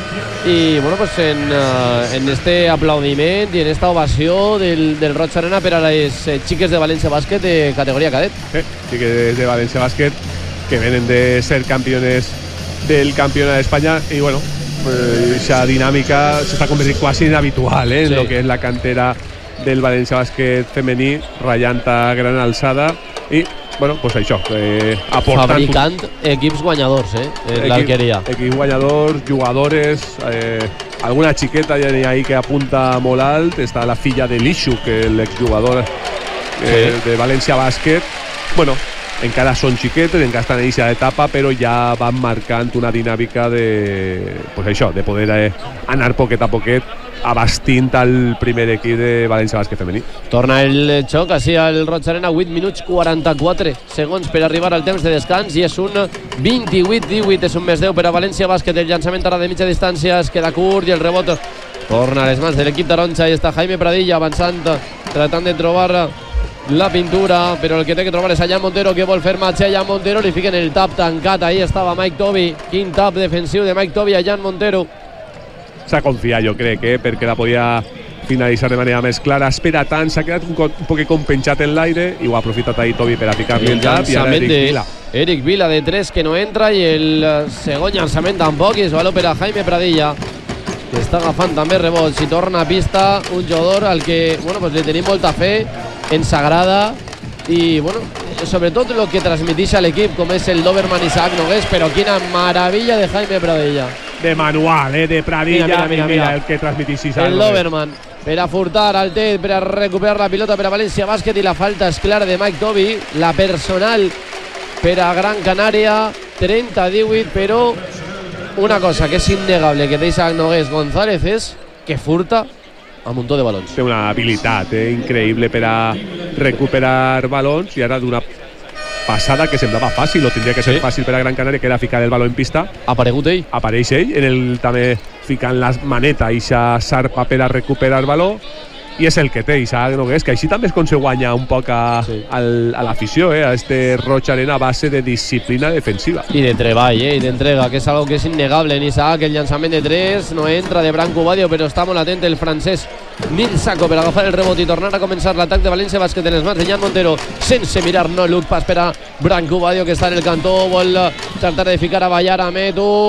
Y bueno, pues en este aplaudiment y en esta ovació del Roig Arena per a les xiques de València Bàsquet de categoria cadet. Xiques de València Bàsquet que venen de ser campeones del Campeonato de España, y bueno, esa dinámica se está convirtiendo casi en habitual en lo que es la cantera del València Bàsquet femení, rayant a gran alçada, i bueno, pues això, aportant... Fabricant equips guanyadors, l'Alqueria. Equips guanyadors, jugadores, alguna xiqueta ja n'hi ha ahí que apunta molt alt. Està la filla de l'Ixu, que l'exjugador de València Bàsquet. Bueno, encara són xiquetes, encara estan en aquesta etapa, però ja van marcant una dinàmica de, pues això, de poder anar poquet a poquet abastint el primer equip de València Bàsquet femení. Torna el xoc així al Roig Arena, 8 minuts 44 segons per arribar al temps de descans, i és un 28-18, és un més 10 per a València Bàsquet. El llançament ara de mitja distància es queda curt i el rebot torna a les mans de l'equip taronja, i està Jaime Pradilla avançant, tratant de trobar la pintura, però el que té que trobar és a Jan Montero, que vol fer match a Jan Montero, li fiquen el tap tancat, ahí estava Mike Tobi, quin tap defensiu de Mike Tobi a Jan Montero. S'ha confiat, jo crec, perquè la podia finalitzar de manera més clara. Espera tant, s'ha quedat un poc penjat en l'aire i ho ha aprofitat ahí Tobi per a ficar-li el tap, i ara Eric Vila de 3 que no entra, i el segon llançament tampoc, i és valor per a Jaime Pradilla, que està agafant també rebots i torna a pista un jugador al que li tenim molta fe, ens agrada, i sobretot el que transmeteix a l'equip, com és el Doberman Isaac Nogués, però quina meravella de Jaime Pradilla. De manual, de Pradilla, mira el que transmeteix Isaac. El Doberman per a furtar al Ted, per a recuperar la pilota per a València Bàsquet, i la falta és clara de Mike Tobi, la personal per a Gran Canària, 30-18, però una cosa que és innegable que té Isaac Nogués González és que furta a muntó de balons. Té una habilitat increïble per a recuperar balons, i ara d'una passada que semblava fàcil, o tindria que ser fàcil per a Gran Canària, que era ficar el baló en pista. Apareix ell, també ficant la maneta i aquesta sarpa per a recuperar el baló, i és el que té Isaac Nogués, que així també és com se guanya un poc a l'afició, a este Roig Arena, a base de disciplina defensiva. I de treball, i d'entrega, que és algo que és innegable en Isaac. El llançament de 3 no entra de Branco Badio, però està molt atent el francès Nil Sacco per agafar el rebot i tornar a començar l'atac de València Bàsquet en les mans de Jan Montero, sense mirar, no look pass per a Branco Badio, que està en el cantó, vol tratar de ficar a Ballar a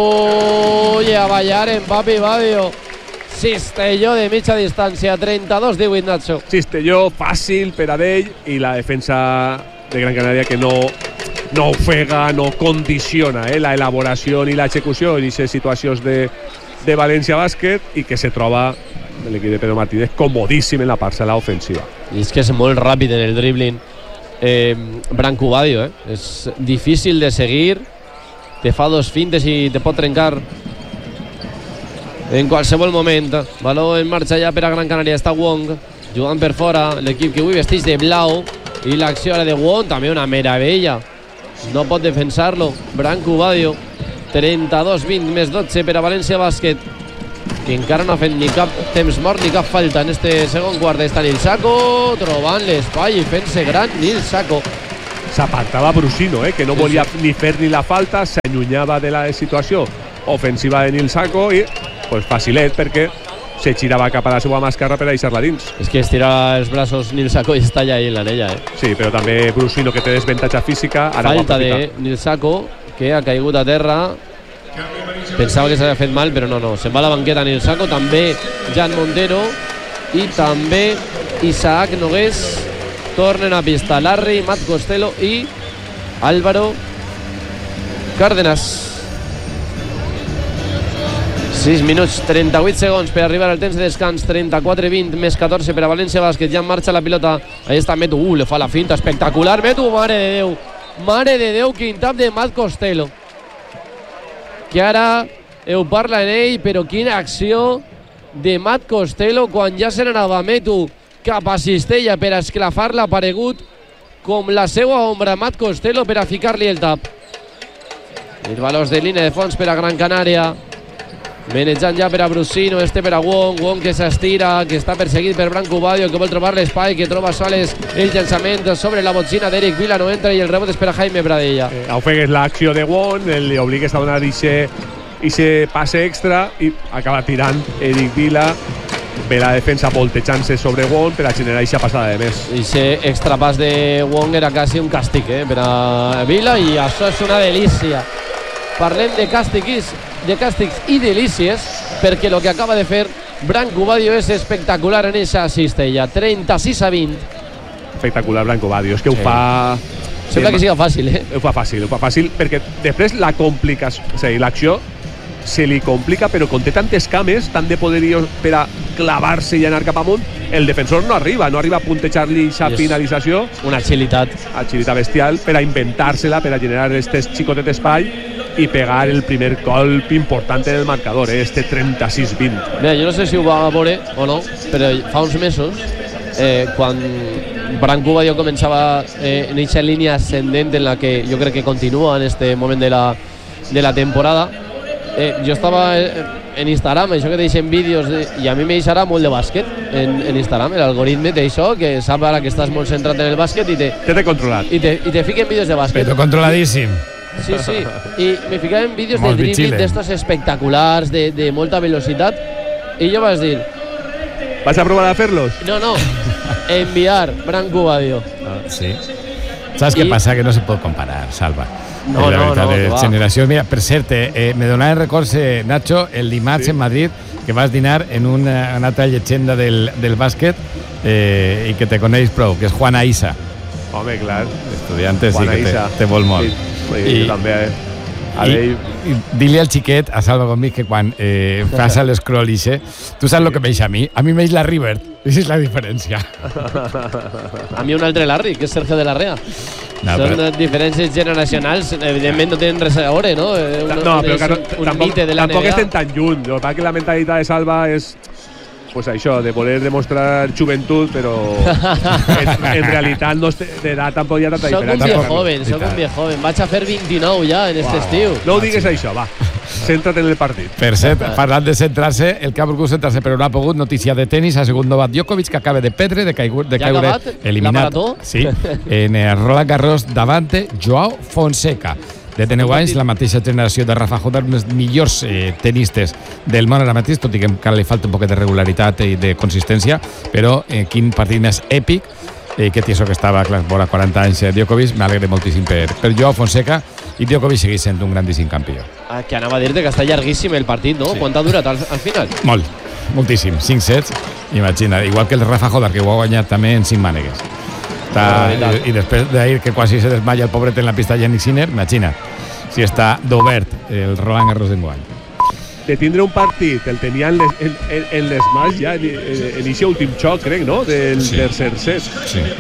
Metu, i a Ballar en Papi Badio. Cistelló de mitja distància, 32-18, Nacho. Cistelló fàcil per a d'ell, i la defensa de Gran Canària que no ofega, no condiciona la elaboració ni l'execució en aquestes situacions de València Bàsquet, i que se troba l'equip de Pedro Martínez comodíssim en la parcel·la ofensiva. I és que és molt ràpid en el dribbling Branco Badio, és difícil de seguir, te fa dos fintes i te pot trencar en qualsevol moment. Baló en marxa ja per a Gran Canària. Està Wong jugant per fora, l'equip que avui vesteix de blau, i l'acció ara de Wong també una meravella, no pot defensar-lo Branco Badio. 32-20 més 12 per a València Bàsquet, que encara no ha fet ni cap temps mort ni cap falta en este segon quart. Està Nil Sacco trobant l'espai i fent-se gran. Nil Sacco s'apartava Brusino, que no volia ni fer ni la falta, s'allunyava de la situació ofensiva de Nil Sacco i pues, facilet perquè se girava cap a la seva mà esquerra per a deixar-la dins. És que estira els braços Nil Sacco i està allà en l'anella. Sí, però també Brusino, que té desavantatge física. Falta de Nil Sacco, que ha caigut a terra. Pensava que s'havia fet mal, però no. Se'n va a la banqueta Nil Sacco, també Jan Montero i també Isaac Nogués. Tornen a pista Larry, Matt Costello i Álvaro Cárdenas. 6 minuts 38 segons per arribar al temps de descans. 34-20 més 14 per a València Bàsquet. Ja en marxa la pilota. Ahí està Metu. Le fa la finta espectacular Metu. Mare de Déu. Mare de Déu, quin tap de Matt Costello, que ara ho parla en ell, però quina acció de Matt Costello quan ja se n'anava Metu cap a Cistella per a esclafar-la. Aparegut com la seva ombra Matt Costello per a ficar-li el tap. Els valors de línia de fons per a Gran Canària, manejant ja per a Brusino, per a Wong que s'estira, que està perseguit per Branco Badio, que vol trobar l'espai, que troba soles el llançament sobre la botzina d'Eric Vila, no entra, i el rebot és per a Jaime Pradella. Ofegues l'acció de Wong, li obligues a donar ixe passe extra i acaba tirant Eric Vila per la defensa voltejant-se sobre Wong per a generar aquesta passada de més. Ixe extrapàs de Wong era quasi un càstig per a Vila, i això és una delícia. Parlem de càstigs i delícies, perquè el que acaba de fer Branco Badio és espectacular en aquesta cistella. 36-20. Espectacular Branco Badio, és que ho fa... Sembla que siga fàcil, Ho fa fàcil, perquè després la complicació, o sigui, l'acció se li complica, però com té tantes cames, tant de poderio per a clavar-se i anar cap amunt, el defensor no arriba a puntejar-li aquesta finalització. Una agilitat bestial per a inventar-se-la, per a generar aquest xicotet espai i pegar el primer colp important en el marcador, este 36-20. Mira, jo no sé si ho va veure o no, però fa uns mesos, quan Branco Badio començava en aquesta línia ascendent en la que jo crec que continua en este moment de la temporada, jo estava en Instagram, això que deixen vídeos, i a mi me deixarà molt de bàsquet en Instagram, l'algoritme té això, que sap ara que estàs molt centrat en el bàsquet i té controlat. I te fiquen vídeos de bàsquet. Però controladíssim. Sí, i me ficaven vídeos de dribbling d'estos espectaculars, de molta velocitat, i jo vaig dir... ¿Vas a probar a fer-los? No, enviar Branco Badio. Sí. ¿Sabes qué pasa? Que no se puede comparar, Salva. No, de generacions. Mira, per cert, me donaven records, Nacho, el dimarts en Madrid, que vas dinar en una altra llegenda del bàsquet i que te coneix prou, que és Juan Aisa. Home, clar. Estudiantes, sí que te vol molt. Sí, també. I dile al xiquet, a Salva Gómez, que quan fas l'escroll tu saps el que m'eix a mi? A mi m'eix la Rivert. Aquesta és la diferència. A mi un altre Larry, que és Sergio de la Rea. Són diferències generacionals, evidentment no tenen res a veure, no? Però un mite de la NBA. Tampoc estem tan lluny. El que passa que la mentalitat de Salva és pues això, de voler demostrar joventut, però en realitat d'edat tampoc hi ha tanta diferència. Soc un viejo joven. Vaig a fer 29 ja en este estiu. No ho digues això, va. Centra't en el partit. Per cert, parlant de centrar-se, el que ha volgut centrar-se però no ha pogut, notícia de tenis, ha sigut Novak Djokovic, que acaba de perdre, de caure eliminat en Roland Garros davant Joao Fonseca. De 19 anys, la mateixa generació de Rafa Nadal, uns millors tenistes del món ara mateix, tot i que encara li falta un poc de regularitat i de consistència, però quin partit més èpic, que té això que estava a 40 anys Djokovic, m'alegre moltíssim per Joao Fonseca, i Djokovic segueix sent un grandíssim campió. Que anava a dir-te que està llarguíssim el partit, no? Quant ha durat al final? Moltíssim, 5 sets, imagina, igual que el Rafa Nadal, que ho ha guanyat també en 5 mànegues. I després d'ahir que quasi se desmaya el pobret en la pista Yannick Sinner, imagina si està d'obert el Roland Garros d'enguany. De tindre un partit, el tenien en les mans ja en aquest últim xoc, crec, no? Del tercer set. Sí.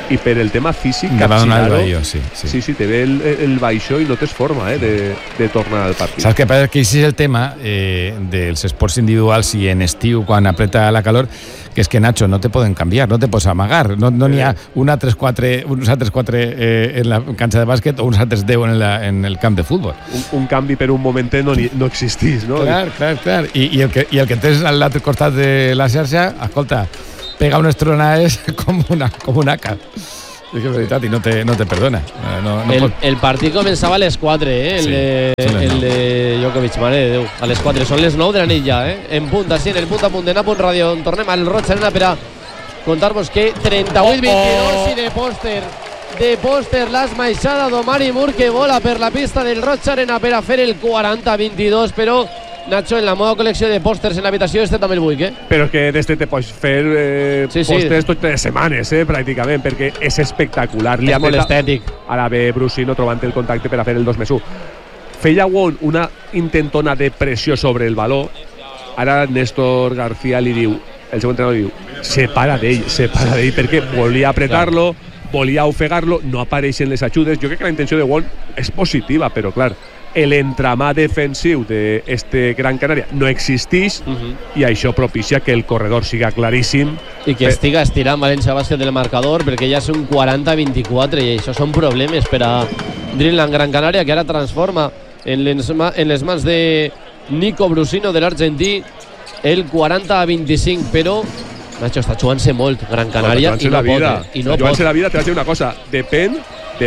i per el tema físic va donar el baixó, sí. Sí, te ve el baixó i no tens forma de tornar al partit. Saps què passa? Que això és el tema dels esports individuals i en estiu, quan apreta la calor, que és que, Nacho, no te poden canviar, no te pots amagar, no n'hi ha uns altres 4 en la canxa de bàsquet o uns altres 10 en el camp de futbol. Un canvi per un momentet no existís, no? Clar. I el que tens a l'altre costat de la xarxa, escolta, pega unes tronades com una aca. És que és veritat, i no te perdona. El partit començava a les 4, el de Djokovic, mare de Déu. A les 4, són les 9 de la nit ja, En punt, així, en el punt a punt de Napunt Ràdio. Tornem al Roig Arena per a contar-vos que 38-22 i de pòster l'esmaixada d'Omari Moore, que vola per la pista del Roig Arena per a fer el 40-22, però Nacho, en la meva col·lecció de pòsters en l'habitació també el vull, Però que des de te pots fer pòsters totes les setmanes, pràcticament, perquè és espectacular. És molt estètic. Ara ve Brusino trobant el contacte per a fer el 2+1. Feia Won una intentona de pressió sobre el baló. Ara Néstor García li diu, el seu entrenador diu, separa d'ell, perquè volia apretar-lo, volia ofegar-lo, no apareixen les ajudes. Jo crec que la intenció de Won és positiva, però clar, l'entramà defensiu d'este Gran Canària no existeix i això propicia que el corredor siga claríssim i que estiga estirant València Bàsquet del marcador, perquè ja és un 40-24 i això són problemes per a Dreamland Gran Canària, que ara transforma en les mans de Nico Brusino, de l'argentí, el 40-25, però Nacho, està jugant-se molt Gran Canària i no pot. Jugant-se la vida, te vaig dir una cosa, depèn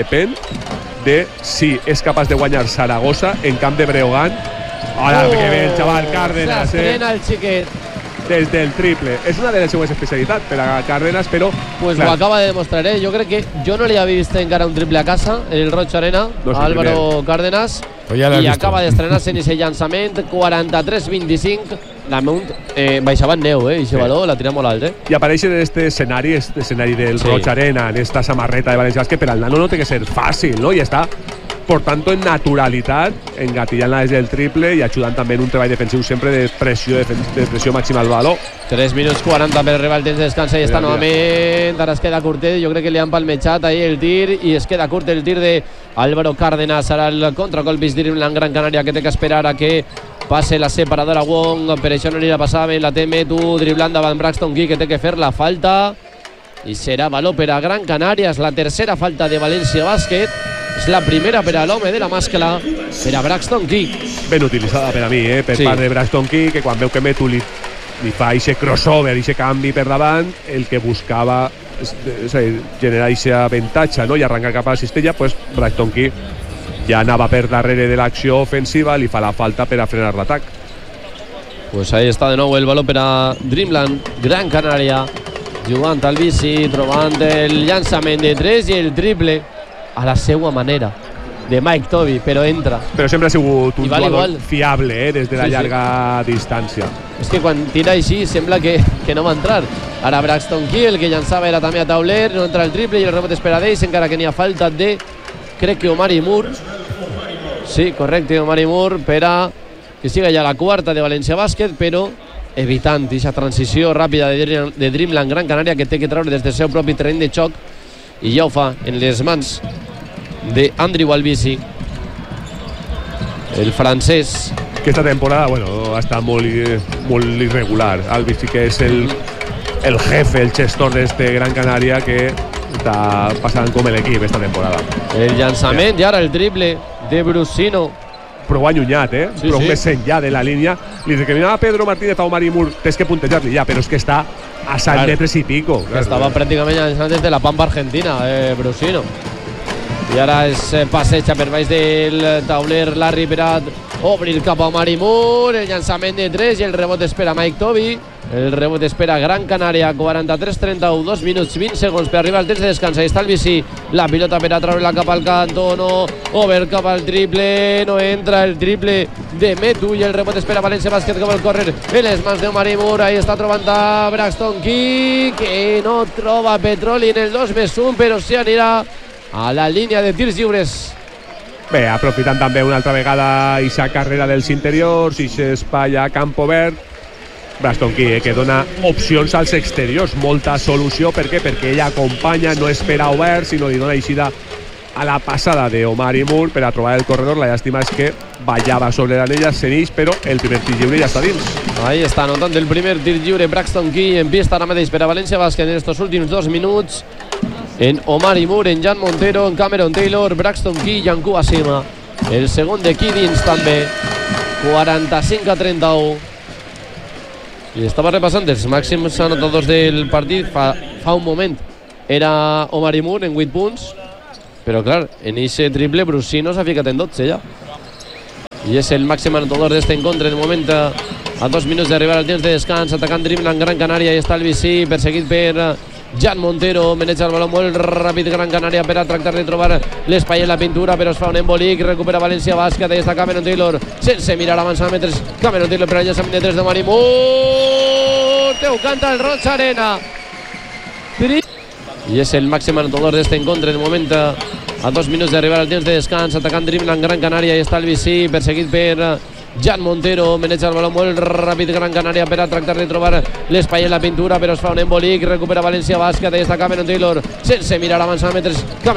de si és capaç de guanyar Saragossa en camp de Breogán. Ara que ve el xaval Cárdenas, s'estrena el xiquet des del triple. És una de les seues especialitats per a Cárdenas, però pues ho acaba de demostrar, Jo crec que jo no li havia vist encara un triple a casa en el Roig Arena a Álvaro Cárdenas i acaba d'estrenar-se en aquest llançament 43-25. La Mount baixava en neu, i aquest valor la tira molt alt, I apareix en este escenari del Roig Arena, en esta samarreta de València Bàsquet, per al nano no té que ser fàcil, I està portant en naturalitat, engatillant-la des del triple i ajudant també en un treball defensiu sempre de pressió màxima al valor. 3 minuts 40 per arribar al temps de descans i està novament, ara es queda curtet, jo crec que li han palmejat ahí el tir i es queda curt el tir de Álvaro Cárdenas. Ara el contracolpis Dreamland Gran Canària, que té que esperar a que passe la separadora Wong, per això no li la passava, la té Metu driblant davant Braxton Key, que té que fer la falta i serà valor per a Gran Canària. És la tercera falta de València Bàsquet, és la primera per a l'home de la màscara, per a Braxton Key. Ben utilitzada per a mi, per part de Braxton Key, que quan veu que Metu li fa aquest crossover, aquest canvi per davant, el que buscava és generar aquest avantatge, i arrencar cap a la cistella, pues Braxton Key ja anava per darrere de l'acció ofensiva, li fa la falta per a frenar l'atac. Pues ahí està de nou el valor per a Dreamland Gran Canària, jugant al bici, trobant el llançament de 3 i el triple a la seva manera, de Mike Tobey, però entra. Però sempre ha sigut un jugador fiable, des de la llarga distància. És que quan tira així sembla que no va entrar. Ara Braxton Key, el que llançava era també a tauler, no entra el triple i el rebot és per a d'ells, encara que n'hi ha falta de, crec que Omari Moore. Sí, correcte, Omari Moore, per a que siga ja la quarta de València Bàsquet, però evitant aquesta transició ràpida de Dreamland Gran Canària, que té que treure des del seu propi terreny de xoc, i ja ho fa en les mans d'Andrew Albici, el francès. Aquesta temporada, ha estat molt irregular. Albici, que és el jefe, el gestor d'este Gran Canària, que està passant com l'equip esta temporada. El llançament i ara el triple de Brusino. Prou allunyat, prou més enllà de la línia. Li recriminava Pedro Martínez a Omari Moore, tens que puntejar-li ja, però és que està a 7 metres i pico. Estava pràcticament llançant des de la Pampa Argentina, Brusino. I ara es passeja per baix del tauler Larry per a obrir cap a Omari Moore, el llançament de 3 i el rebot espera Mike Tobey. El rebot espera Gran Canària, 43-31, 2 minuts 20 segons per arribar al temps de descans. Ahí està el bici, la pilota per a treure-la cap al cantó, no, over cap al triple, no entra el triple de Metu i el rebot espera València Bàsquet, que vol córrer en les mans d'Omari Moore. Ahí està trobant a Braxton Key, que no troba petroli en el 2+1, però sí anirà a la línia de tirs lliures. Bé, aprofitant també una altra vegada aquesta carrera dels interiors, i espai a camp obert, Braxton Key, que dona opcions als exteriors, molta solució. Per què? Perquè ella acompanya, no espera obert, sinó li dona eixida a la passada d'Omari Moore per a trobar el corredor. La llàstima és que ballava sobre l'anella, s'enix, però el primer tir lliure ja està dins. Ahí està anotant el primer tir lliure Braxton Key en pista ara mateix per a València Bàsquet en estos últims 2 minuts. En Omari Moore, en Jan Montero, en Cameron Taylor, Braxton Key i en Kouasima. El segon de Key dins també. 45-31. I estava repassant els màxims anotadors del partit. Fa un moment era Omari Moore en 8 punts. Però clar, en ese triple Brusino s'ha ficat en 12 ja. I és el màxim anotador d'este encontre. En el moment a 2 minuts d'arribar al temps de descans, atacant driblant Gran Canària, i està el BC perseguit per Jan Montero, maneja el baló molt ràpid Gran Canària per a tractar de trobar l'espai en la pintura, però es fa un embolic, recupera València Bàsquet, ahí està Cameron Taylor sense mirar avançar metres, Cameron Taylor per a llançament de 3 de Omari Moore, teu canta el Roig Arena. I és el màxim anotador d'este encontre. En el moment a 2 minuts d'arribar al temps de descans, atacant driblant Gran Canària, i està el BC perseguit per Jan Montero, maneja el baló molt ràpid Gran Canària per a tractar de trobar l'espai en la pintura, però es fa un embolic, recupera València Bàsquet, ahí està Cameron Taylor sense mirar avançar metres,